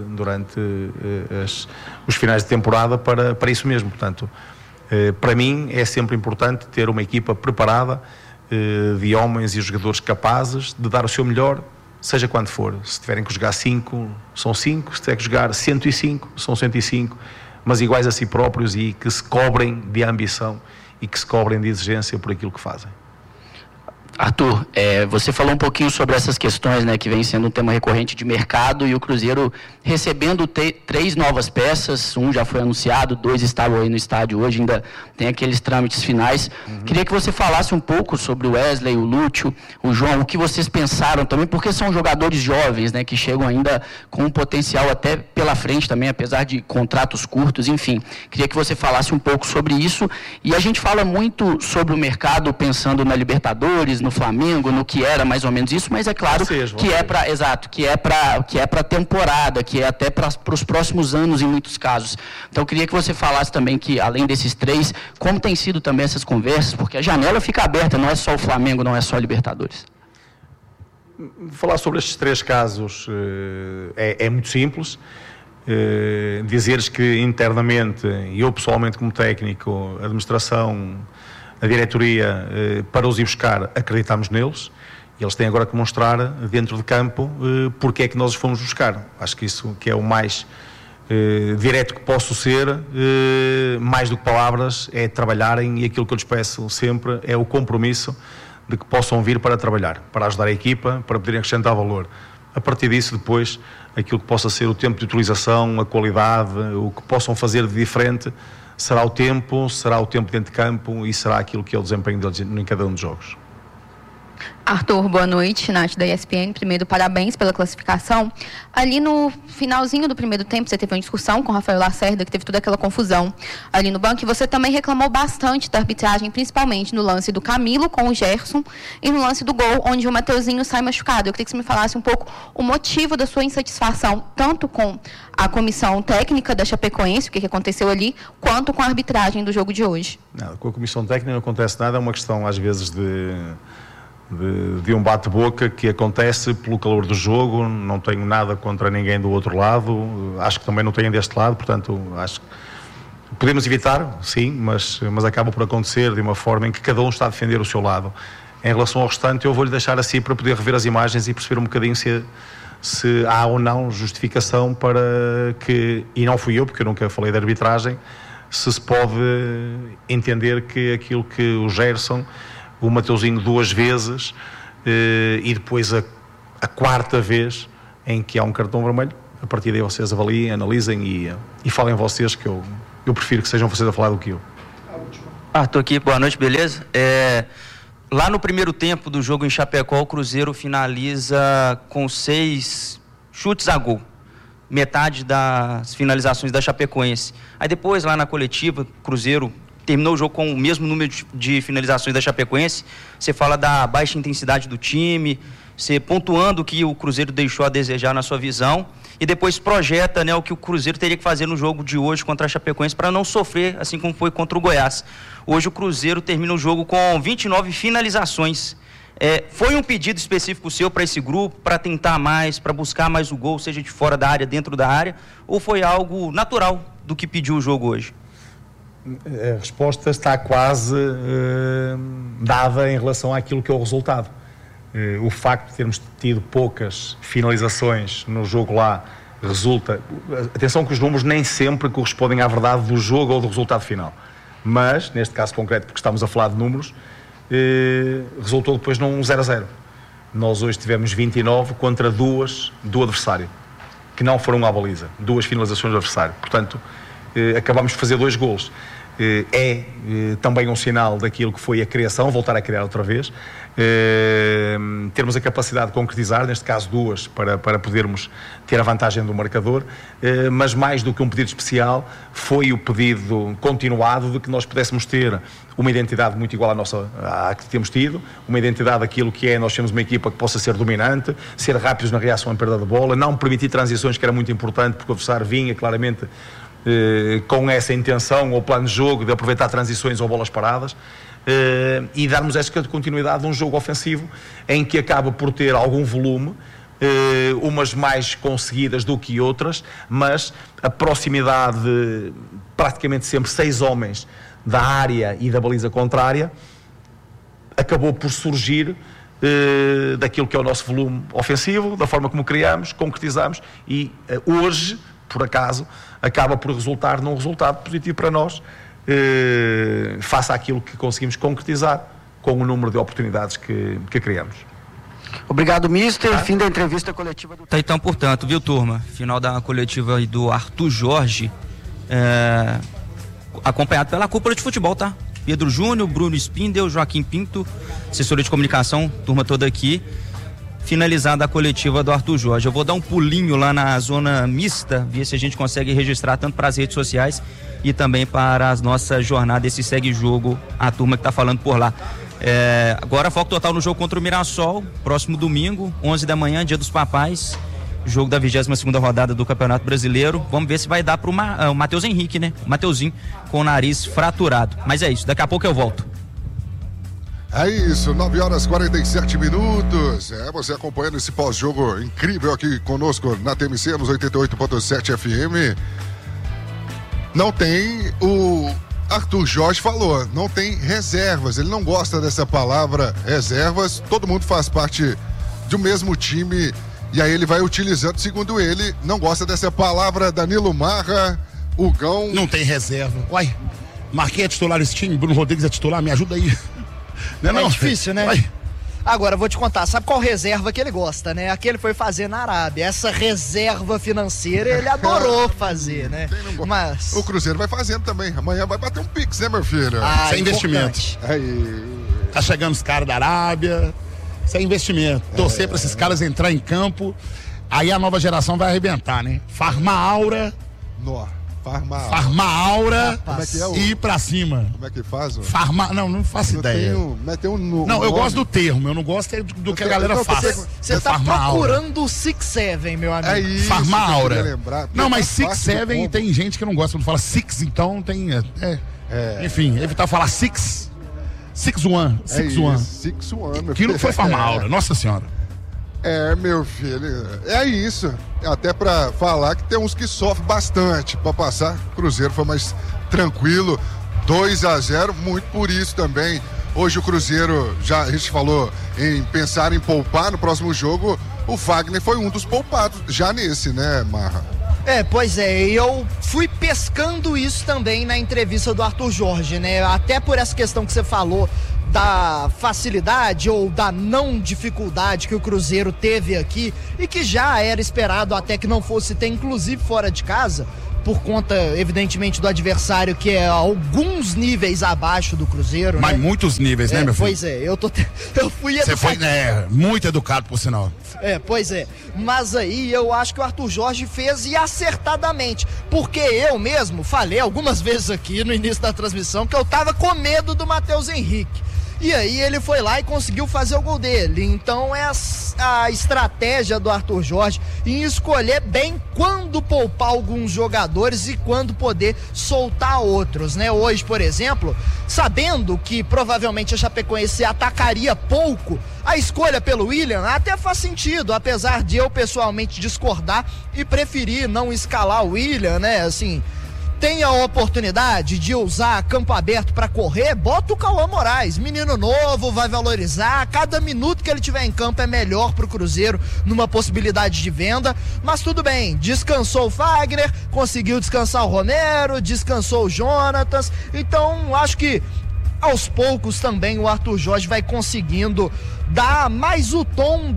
os finais de temporada para isso mesmo. Portanto, para mim é sempre importante ter uma equipa preparada de homens e jogadores capazes de dar o seu melhor, seja quando for. Se tiverem que jogar 5, são 5, se tiver que jogar 105, são 105, mas iguais a si próprios e que se cobrem de ambição e que se cobrem de exigência por aquilo que fazem. Arthur, você falou um pouquinho sobre essas questões, né, que vem sendo um tema recorrente de mercado, e o Cruzeiro recebendo 3 novas peças, um já foi anunciado, 2 estavam aí no estádio hoje, ainda tem aqueles trâmites finais. Queria que você falasse um pouco sobre o Wesley, o Lúcio, o João, o que vocês pensaram também, porque são jogadores jovens, né, que chegam ainda com um potencial até pela frente também, apesar de contratos curtos, enfim. Queria que você falasse um pouco sobre isso, e a gente fala muito sobre o mercado pensando na Libertadores, no Flamengo, no que era mais ou menos isso, mas é claro que é para, exato, que é para temporada, que é até para os próximos anos em muitos casos. Então eu queria que você falasse também que, além desses 3, como tem sido também essas conversas, porque a janela fica aberta, não é só o Flamengo, não é só a Libertadores. Falar sobre estes 3 casos é muito simples. Dizeres que internamente, e eu pessoalmente como técnico, a administração, a diretoria, para os ir buscar, acreditamos neles, e eles têm agora que mostrar dentro de campo porque é que nós os fomos buscar. Acho que isso que é o mais direto que posso ser, mais do que palavras, é trabalharem, e aquilo que eu lhes peço sempre é o compromisso de que possam vir para trabalhar, para ajudar a equipa, para poderem acrescentar valor. A partir disso, depois, aquilo que possa ser o tempo de utilização, a qualidade, o que possam fazer de diferente, será o tempo dentro de campo e será aquilo que é o desempenho deles em cada um dos jogos. Arthur, boa noite, Nath da ESPN. Primeiro, parabéns pela classificação. Ali no finalzinho do primeiro tempo, você teve uma discussão com o Rafael Lacerda, que teve toda aquela confusão ali no banco, e você também reclamou bastante da arbitragem, principalmente no lance do Camilo com o Gerson e no lance do gol, onde o Mateuzinho sai machucado. Eu queria que você me falasse um pouco o motivo da sua insatisfação, tanto com a comissão técnica da Chapecoense, o que aconteceu ali, quanto com a arbitragem do jogo de hoje. Não, com a comissão técnica não acontece nada, é uma questão às vezes de um bate-boca que acontece pelo calor do jogo. Não tenho nada contra ninguém do outro lado, acho que também não tenho deste lado, portanto acho que podemos evitar, sim, mas acaba por acontecer de uma forma em que cada um está a defender o seu lado. Em relação ao restante, eu vou-lhe deixar assim para poder rever as imagens e perceber um bocadinho se há ou não justificação para que, e não fui eu, porque eu nunca falei de arbitragem, se pode entender que aquilo que o Gerson, o Mateuzinho 2 vezes, e depois a quarta vez em que há um cartão vermelho, a partir daí vocês avaliem, analisem e falem vocês, que eu prefiro que sejam vocês a falar do que eu. Estou aqui, boa noite, beleza? Lá no primeiro tempo do jogo em Chapecó, o Cruzeiro finaliza com 6 chutes a gol. Metade das finalizações da Chapecoense. Aí depois, lá na coletiva, o Cruzeiro terminou o jogo com o mesmo número de finalizações da Chapecoense. Você fala da baixa intensidade do time, você pontuando o que o Cruzeiro deixou a desejar na sua visão, e depois projeta, né, o que o Cruzeiro teria que fazer no jogo de hoje contra a Chapecoense para não sofrer, assim como foi contra o Goiás. Hoje o Cruzeiro termina o jogo com 29 finalizações. Foi um pedido específico seu para esse grupo, para tentar mais, para buscar mais o gol, seja de fora da área, dentro da área, ou foi algo natural do que pediu o jogo hoje? A resposta está quase dada em relação àquilo que é o resultado. O facto de termos tido poucas finalizações no jogo lá resulta... Atenção que os números nem sempre correspondem à verdade do jogo ou do resultado final. Mas, neste caso concreto, porque estamos a falar de números, resultou depois num 0-0. Nós hoje tivemos 29 contra 2 do adversário, que não foram à baliza. 2 finalizações do adversário. Portanto, acabamos de fazer 2 golos. Também um sinal daquilo que foi a criação, voltar a criar outra vez, termos a capacidade de concretizar, neste caso 2, para podermos ter a vantagem do marcador, mas mais do que um pedido especial, foi o pedido continuado de que nós pudéssemos ter uma identidade muito igual à que temos tido, uma identidade daquilo que nós temos uma equipa que possa ser dominante, ser rápidos na reação à perda de bola, não permitir transições, que era muito importante, porque o adversário vinha claramente com essa intenção ou plano de jogo de aproveitar transições ou bolas paradas, e darmos esta continuidade de um jogo ofensivo em que acaba por ter algum volume, umas mais conseguidas do que outras, mas a proximidade, praticamente sempre 6 homens da área e da baliza contrária, acabou por surgir daquilo que é o nosso volume ofensivo, da forma como criamos, concretizamos, e hoje, por acaso, acaba por resultar num resultado positivo para nós, face àquilo que conseguimos concretizar com o número de oportunidades que criamos. Obrigado, mister. Fim da entrevista coletiva do... Então, portanto, viu, turma? Final da coletiva aí do Arthur Jorge, acompanhado pela cúpula de futebol, tá? Pedro Júnior, Bruno Spindel, Joaquim Pinto, assessoria de comunicação, turma toda aqui. Finalizada a coletiva do Arthur Jorge. Eu vou dar um pulinho lá na zona mista, ver se a gente consegue registrar tanto para as redes sociais e também para as nossas jornadas, esse segue-jogo, a turma que está falando por lá. Agora foco total no jogo contra o Mirassol, próximo domingo, 11 da manhã, dia dos papais, jogo da 22ª rodada do Campeonato Brasileiro. Vamos ver se vai dar para o Matheus Henrique, né? O Mateuzinho com o nariz fraturado. Mas é isso, daqui a pouco eu volto. É isso, 9h47. Você acompanhando esse pós-jogo incrível aqui conosco na TMC, nos 88.7 FM. Não tem, o Arthur Jorge falou, não tem reservas. Ele não gosta dessa palavra reservas. Todo mundo faz parte do mesmo time e aí ele vai utilizando, segundo ele, não gosta dessa palavra. Danilo Marra, Hugão... Não tem reserva. Uai, Marquinhos é titular desse time, Bruno Rodrigues é titular, me ajuda aí. Não é difícil, né? Vai. Agora, vou te contar, sabe qual reserva que ele gosta, né? A que ele foi fazer na Arábia. Essa reserva financeira ele adorou fazer, né? Mas... O Cruzeiro vai fazendo também. Amanhã vai bater um pix, né, meu filho? Isso é investimento. Tá chegando os caras da Arábia. Isso é investimento. Torcer pra esses caras entrar em campo. Aí a nova geração vai arrebentar, né? Farmaura. Farmaura e ir pra cima. Como é que faz? Não faço ideia. Não, eu gosto do termo, eu não gosto do que a galera faz. Você tá procurando o 6-7, meu amigo. É isso. Farmaura. Não, mas 6-7 tem gente que não gosta quando fala 6, então tem. Enfim, evitar falar 6. 6-1. 6-1, meu Aquilo foi Farmaura, nossa senhora. Meu filho, é isso. Até pra falar que tem uns que sofrem bastante pra passar. Cruzeiro foi mais tranquilo, 2-0, muito por isso também. Hoje o Cruzeiro, já a gente falou em pensar em poupar no próximo jogo, o Fagner foi um dos poupados já nesse, né, Marra? Pois é, eu fui pescando isso também na entrevista do Arthur Jorge, né? Até por essa questão que você falou da facilidade ou da não dificuldade que o Cruzeiro teve aqui e que já era esperado até que não fosse ter, inclusive fora de casa, por conta, evidentemente, do adversário que é alguns níveis abaixo do Cruzeiro. Mas né? Muitos níveis, né, meu filho? Pois é, eu fui educado. Você foi muito educado, por sinal. Pois é. Mas aí eu acho que o Arthur Jorge fez e acertadamente. Porque eu mesmo falei algumas vezes aqui no início da transmissão que eu tava com medo do Matheus Henrique. E aí ele foi lá e conseguiu fazer o gol dele. Então é a estratégia do Arthur Jorge em escolher bem quando poupar alguns jogadores e quando poder soltar outros, né? Hoje, por exemplo, sabendo que provavelmente a Chapecoense atacaria pouco, a escolha pelo William até faz sentido, apesar de eu pessoalmente discordar e preferir não escalar o William, né? Assim, tem a oportunidade de usar campo aberto para correr, bota o Cauã Moraes, menino novo, vai valorizar, cada minuto que ele tiver em campo é melhor pro Cruzeiro numa possibilidade de venda, mas tudo bem, descansou o Fagner, conseguiu descansar o Romero, descansou o Jonatas, então acho que aos poucos também o Arthur Jorge vai conseguindo dar mais o tom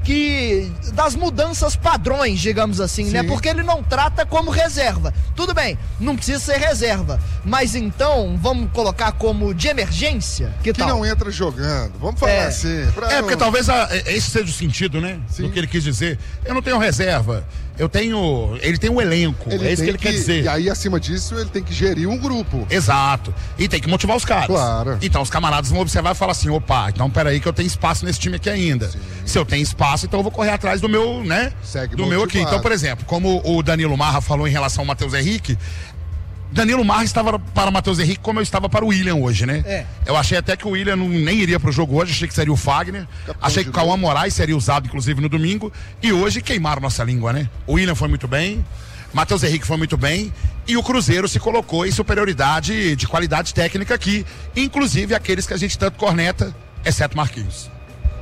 das mudanças padrões, digamos assim, né? Porque ele não trata como reserva. Tudo bem, não precisa ser reserva, mas então vamos colocar como de emergência, que tal? Não entra jogando, vamos falar assim. Porque talvez esse seja o sentido, né? Do que ele quis dizer. Eu não tenho reserva, ele tem um elenco, é isso que ele quer dizer. E aí, acima disso, ele tem que gerir um grupo. Exato, e tem que motivar os caras. Claro. Então os camaradas vão observar e falar assim, opa, então peraí que eu tenho espaço nesse time aqui ainda. Sim. Se eu tenho espaço, então eu vou correr atrás do meu, né? Do meu aqui. Então, por exemplo, como o Danilo Marra falou em relação ao Matheus Henrique, Danilo Marra estava para o Matheus Henrique como eu estava para o William hoje, né? Eu achei até que o William nem iria para o jogo hoje, achei que seria o Fagner, achei que o Cauã Moraes seria usado inclusive no domingo, e hoje queimaram nossa língua, né? O William foi muito bem, Matheus Henrique foi muito bem, e o Cruzeiro se colocou em superioridade de qualidade técnica aqui, inclusive aqueles que a gente tanto corneta, exceto Marquinhos.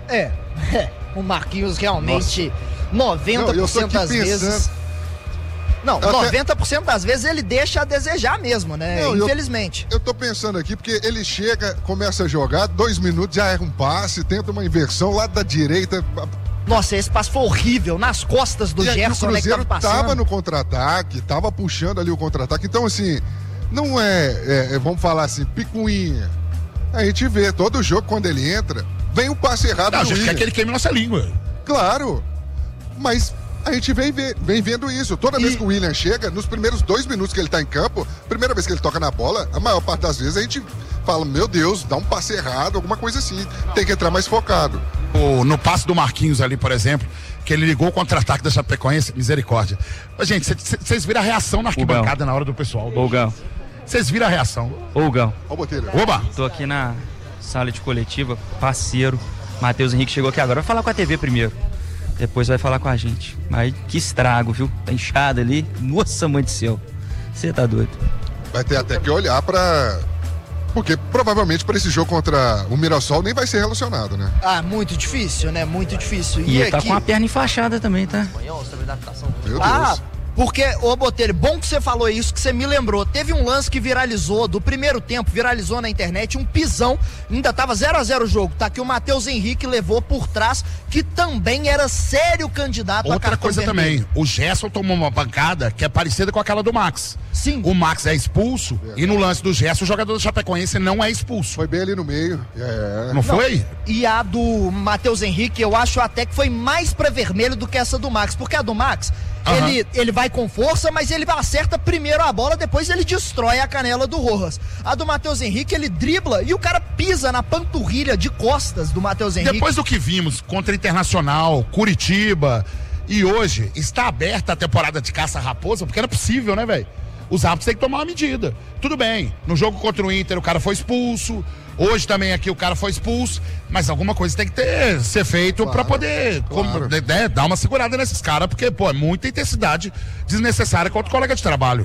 O Marquinhos realmente 90% das vezes. Não, 90% das vezes ele deixa a desejar mesmo, né? Infelizmente. Eu tô pensando aqui, porque ele chega, começa a jogar, 2 minutos, já erra um passe, tenta uma inversão, lado da direita. Nossa, esse passe foi horrível, nas costas do Gerson, o Cruzeiro né, que tava no contra-ataque, tava puxando ali o contra-ataque. Então, assim, não vamos falar assim, picuinha. A gente vê, todo jogo, quando ele entra, vem um passe errado. Não, a gente quer que ele queime nossa língua. Claro, mas a gente vem vendo isso. Toda vez que o William chega, nos primeiros 2 minutos que ele tá em campo, primeira vez que ele toca na bola, a maior parte das vezes a gente fala, meu Deus, dá um passe errado, alguma coisa assim. Tem que entrar mais focado. No passe do Marquinhos ali, por exemplo, que ele ligou o contra-ataque da Chapecoense, misericórdia. Gente, vocês viram a reação na arquibancada na hora do pessoal. Gão. Vocês viram a reação. Gão. Ó o Botelho. Oba! Tô aqui na sala de coletiva, parceiro. Matheus Henrique chegou aqui agora. Vai falar com a TV primeiro. Depois vai falar com a gente. Mas que estrago, viu? Tá inchado ali. Nossa, mãe do céu. Você tá doido. Vai ter até que olhar pra... Porque provavelmente para esse jogo contra o Mirassol nem vai ser relacionado, né? Muito difícil, né? Muito difícil. E ele tá com a perna enfaixada também, tá? Meu Deus. Porque, ô Botelho, bom que você falou isso, que você me lembrou. Teve um lance que viralizou, do primeiro tempo, viralizou na internet, um pisão, ainda tava 0-0 o jogo, tá? Que o Matheus Henrique levou por trás, que também era sério candidato a cartão coisa vermelho. também, o Gerson tomou uma pancada que é parecida com aquela do Max. Sim. O Max é expulso e no lance do Gerson o jogador do Chapecoense não é expulso. Foi bem ali no meio. Não foi? E a do Matheus Henrique, eu acho até que foi mais pra vermelho do que essa do Max, porque a do Max, ele vai com força, mas ele acerta primeiro a bola, depois ele destrói a canela do Rojas. A do Matheus Henrique, ele dribla e o cara pisa na panturrilha de costas do Matheus Henrique. Depois do que vimos contra Internacional, Curitiba, e hoje está aberta a temporada de caça-raposa, porque não é possível, né, velho? Os árbitros têm que tomar uma medida. Tudo bem, no jogo contra o Inter o cara foi expulso, hoje também aqui o cara foi expulso, mas alguma coisa tem que ser feito pra poder dar uma segurada nesses caras, porque, pô, é muita intensidade desnecessária contra o colega de trabalho.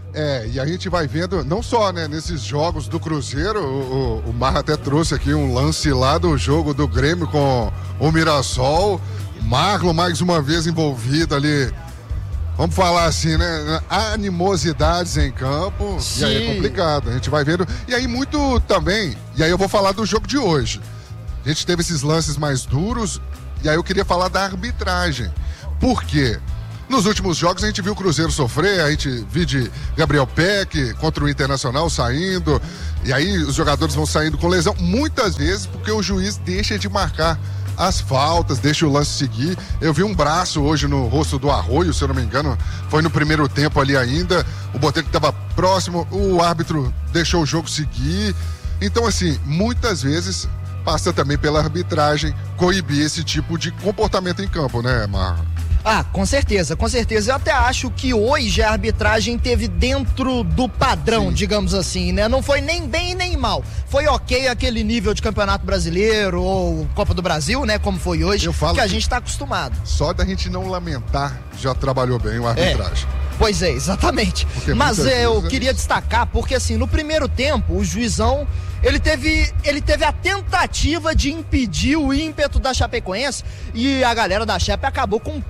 E a gente vai vendo, não só, né, nesses jogos do Cruzeiro, o Marra até trouxe aqui um lance lá do jogo do Grêmio com o Mirassol, Marlon mais uma vez envolvido ali, vamos falar assim, né, animosidades em campo. Sim. E aí é complicado, a gente vai vendo, e aí muito também, e aí eu vou falar do jogo de hoje, a gente teve esses lances mais duros, e aí eu queria falar da arbitragem, por quê? Nos últimos jogos a gente viu o Cruzeiro sofrer, a gente viu de Gabriel Peck contra o Internacional saindo, e aí os jogadores vão saindo com lesão, muitas vezes porque o juiz deixa de marcar as faltas, deixa o lance seguir. Eu vi um braço hoje no rosto do Arroio, se eu não me engano, foi no primeiro tempo ali ainda, o Botelho estava próximo, o árbitro deixou o jogo seguir. Então assim, muitas vezes passa também pela arbitragem coibir esse tipo de comportamento em campo, né, Marra? Com certeza, com certeza. Eu até acho que hoje a arbitragem teve dentro do padrão, digamos assim, né? Não foi nem bem nem mal. Foi ok aquele nível de Campeonato Brasileiro ou Copa do Brasil, né? Como foi hoje, que a gente tá acostumado. Só da gente não lamentar, já trabalhou bem a arbitragem. Pois é, exatamente. Mas eu queria destacar, porque assim, no primeiro tempo, o juizão, ele teve a tentativa de impedir o ímpeto da Chapecoense e a galera da Chape acabou com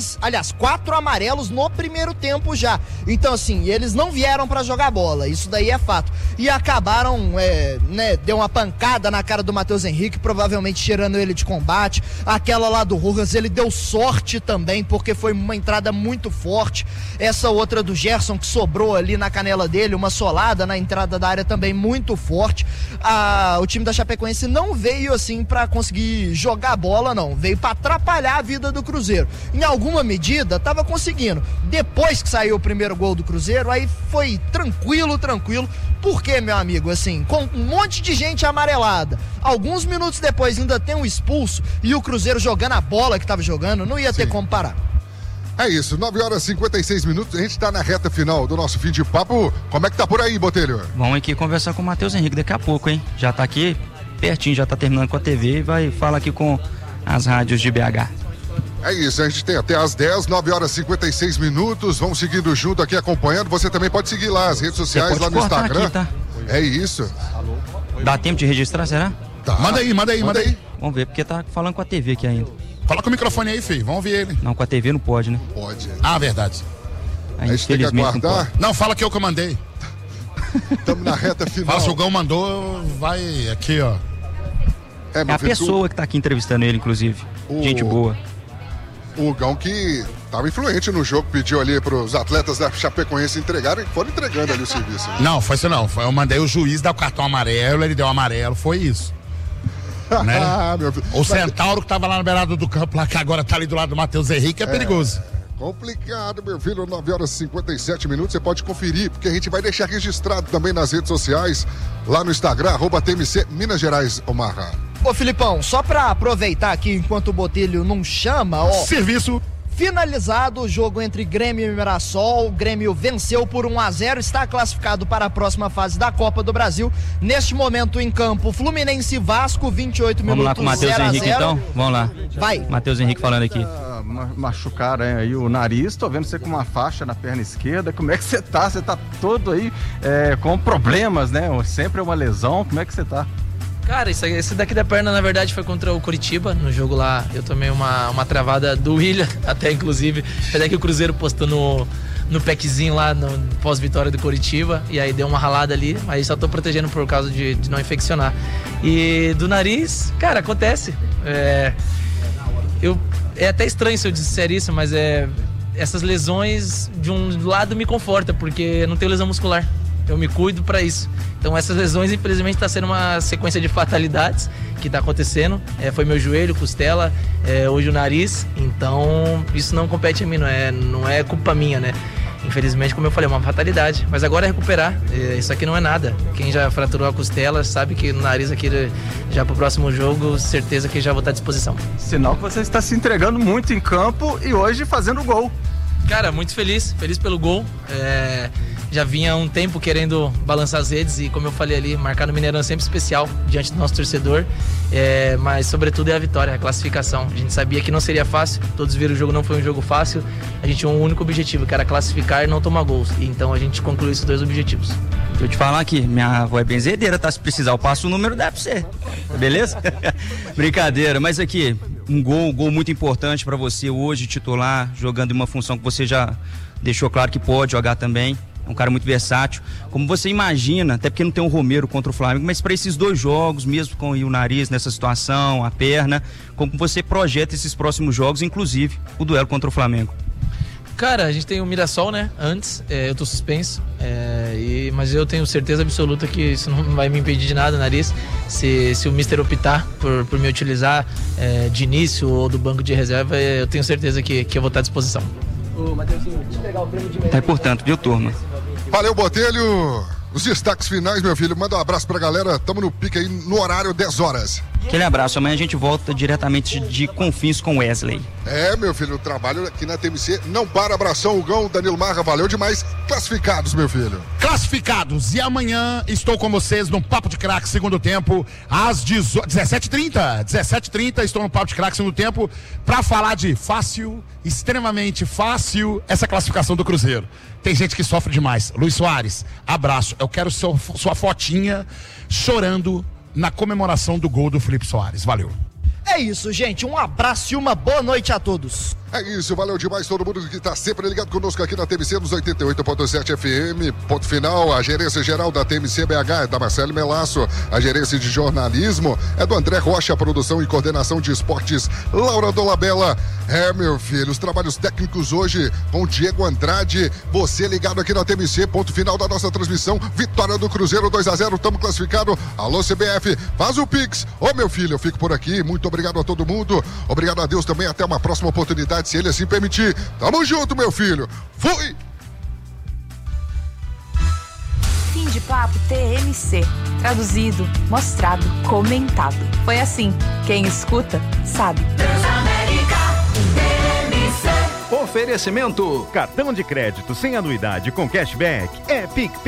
4 amarelos no primeiro tempo já. Então assim, eles não vieram pra jogar bola, isso daí é fato. E acabaram, deu uma pancada na cara do Matheus Henrique, provavelmente tirando ele de combate. Aquela lá do Rojas, ele deu sorte também, porque foi uma entrada muito forte. Essa outra do Gerson que sobrou ali na canela dele, uma solada na entrada da área também muito forte. O time da Chapecoense não veio assim pra conseguir jogar bola, não. Veio pra atrapalhar a vida do Cruzeiro. Em alguma medida, tava conseguindo. Depois que saiu o primeiro gol do Cruzeiro, aí foi tranquilo. Por quê, meu amigo? Assim, com um monte de gente amarelada. Alguns minutos depois ainda tem um expulso e o Cruzeiro jogando a bola que tava jogando, não ia ter como parar. É isso, 9 horas e 56 minutos, a gente tá na reta final do nosso fim de papo. Como é que tá por aí, Botelho? Vamos aqui conversar com o Matheus Henrique daqui a pouco, hein? Já tá aqui pertinho, já tá terminando com a TV e vai falar aqui com as rádios de BH. É isso, a gente tem até às 10, 9 horas e 56 minutos, vamos seguindo junto aqui, acompanhando. Você também pode seguir lá as redes sociais, lá no Instagram. Aqui, tá? É isso. Dá tempo de registrar, será? Tá. Manda aí. Vamos ver, porque tá falando com a TV aqui ainda. Coloca o microfone aí, filho, vamos ouvir ele. Não, com a TV não pode, né? Pode. Verdade. Aí, infelizmente não pode. Não, fala que eu mandei. Estamos na reta final. Fala, se o Gão mandou, vai aqui, ó. É a pessoa que tá aqui entrevistando ele, inclusive. Gente boa. O Gão que estava influente no jogo, pediu ali para os atletas da Chapecoense entregarem, foram entregando ali o serviço. Né? Não, foi isso não. Eu mandei o juiz dar o cartão amarelo, ele deu amarelo, foi isso. Né? O Centauro que tava lá na beirada do campo, lá que agora tá ali do lado do Matheus Henrique, é perigoso. Complicado, meu filho, 9 horas e 57 minutos, você pode conferir, porque a gente vai deixar registrado também nas redes sociais, lá no Instagram, @TMC Minas Gerais, Omarra. Ô Filipão, só pra aproveitar aqui, enquanto o Botelho não chama, Serviço. Finalizado o jogo entre Grêmio e Mirassol, o Grêmio venceu por 1-0, está classificado para a próxima fase da Copa do Brasil. Neste momento em campo, Fluminense e Vasco, 28 minutos, 0-0. Vamos lá com o Matheus Henrique então? Vamos lá. Vai. Matheus Henrique falando aqui. Machucaram aí o nariz, tô vendo você com uma faixa na perna esquerda. Como é que você tá? Você tá todo aí com problemas, né? Sempre é uma lesão, como é que você tá? Cara, esse daqui da perna, na verdade, foi contra o Coritiba. No jogo lá, eu tomei uma travada do William, até inclusive. Até que o Cruzeiro postou no packzinho lá, no pós-vitória do Coritiba. E aí deu uma ralada ali, mas só tô protegendo por causa de não infeccionar. E do nariz, cara, acontece. É até estranho se eu disser isso, mas essas lesões, de um lado, me conforta, porque eu não tenho lesão muscular. Eu me cuido pra isso. Então essas lesões, infelizmente, tá sendo uma sequência de fatalidades que tá acontecendo. Foi meu joelho, costela, hoje o nariz. Então isso não compete a mim, não é culpa minha, né? Infelizmente, como eu falei, é uma fatalidade. Mas agora é recuperar. Isso aqui não é nada. Quem já fraturou a costela sabe que no nariz aqui, já pro próximo jogo, certeza que já vou estar à disposição. Sinal que você está se entregando muito em campo e hoje fazendo gol. Cara, muito feliz pelo gol. já vinha há um tempo querendo balançar as redes e, como eu falei ali, marcar no Mineirão é sempre especial diante do nosso torcedor, mas sobretudo é a vitória, a classificação. A gente sabia que não seria fácil, todos viram o jogo, não foi um jogo fácil, a gente tinha um único objetivo, que era classificar e não tomar gols, e então a gente concluiu esses 2 objetivos. Deixa eu te falar aqui, minha avó é benzedeira, tá? Se precisar eu passo o número, dá pra você, beleza? Brincadeira, mas aqui, um gol muito importante pra você hoje, titular, jogando em uma função que você já deixou claro que pode jogar também. É um cara muito versátil. Como você imagina, até porque não tem um Romero contra o Flamengo, mas para esses 2 jogos, mesmo com o nariz nessa situação, a perna, como você projeta esses próximos jogos, inclusive o duelo contra o Flamengo? Cara, a gente tem o Mirassol, né? Antes, eu tô suspenso, mas eu tenho certeza absoluta que isso não vai me impedir de nada, nariz. Se o Mister optar por me utilizar de início ou do banco de reserva, eu tenho certeza que eu vou estar à disposição. Ô, Mateuzinho, deixa eu pegar o prêmio de... Tá importante, viu, turma? Valeu, Botelho. Os destaques finais, meu filho. Manda um abraço pra galera. Tamo no pique aí no horário 10 horas. Aquele abraço. Amanhã a gente volta diretamente de Confins com Wesley. Meu filho, o trabalho aqui na TMC não para. Abração, Hugão, Danilo Marra, valeu demais. Classificados, meu filho. Classificados. E amanhã estou com vocês no Papo de Craque, segundo tempo, às 17h30. 17h30 estou no Papo de Craque, segundo tempo, pra falar de fácil, extremamente fácil, essa classificação do Cruzeiro. Tem gente que sofre demais. Luiz Soares, abraço. Eu quero sua fotinha chorando na comemoração do gol do Felipe Soares. Valeu. É isso, gente. Um abraço e uma boa noite a todos. É isso, valeu demais todo mundo que está sempre ligado conosco aqui na TMC nos 88.7 FM. Ponto final, a gerência geral da TMC BH é da Marcelo Melasso, a gerência de jornalismo é do André Rocha, a produção e coordenação de esportes Laura Dolabella. Meu filho, os trabalhos técnicos hoje com Diego Andrade, você ligado aqui na TMC, ponto final da nossa transmissão, vitória do Cruzeiro 2-0, estamos classificados. Alô CBF, faz o Pix. Meu filho, eu fico por aqui, muito obrigado a todo mundo, obrigado a Deus também, até uma próxima oportunidade, se ele assim permitir. Tamo junto, meu filho. Fui! Fim de papo TMC. Traduzido, mostrado, comentado. Foi assim. Quem escuta, sabe. Oferecimento: cartão de crédito sem anuidade com cashback é PicPay.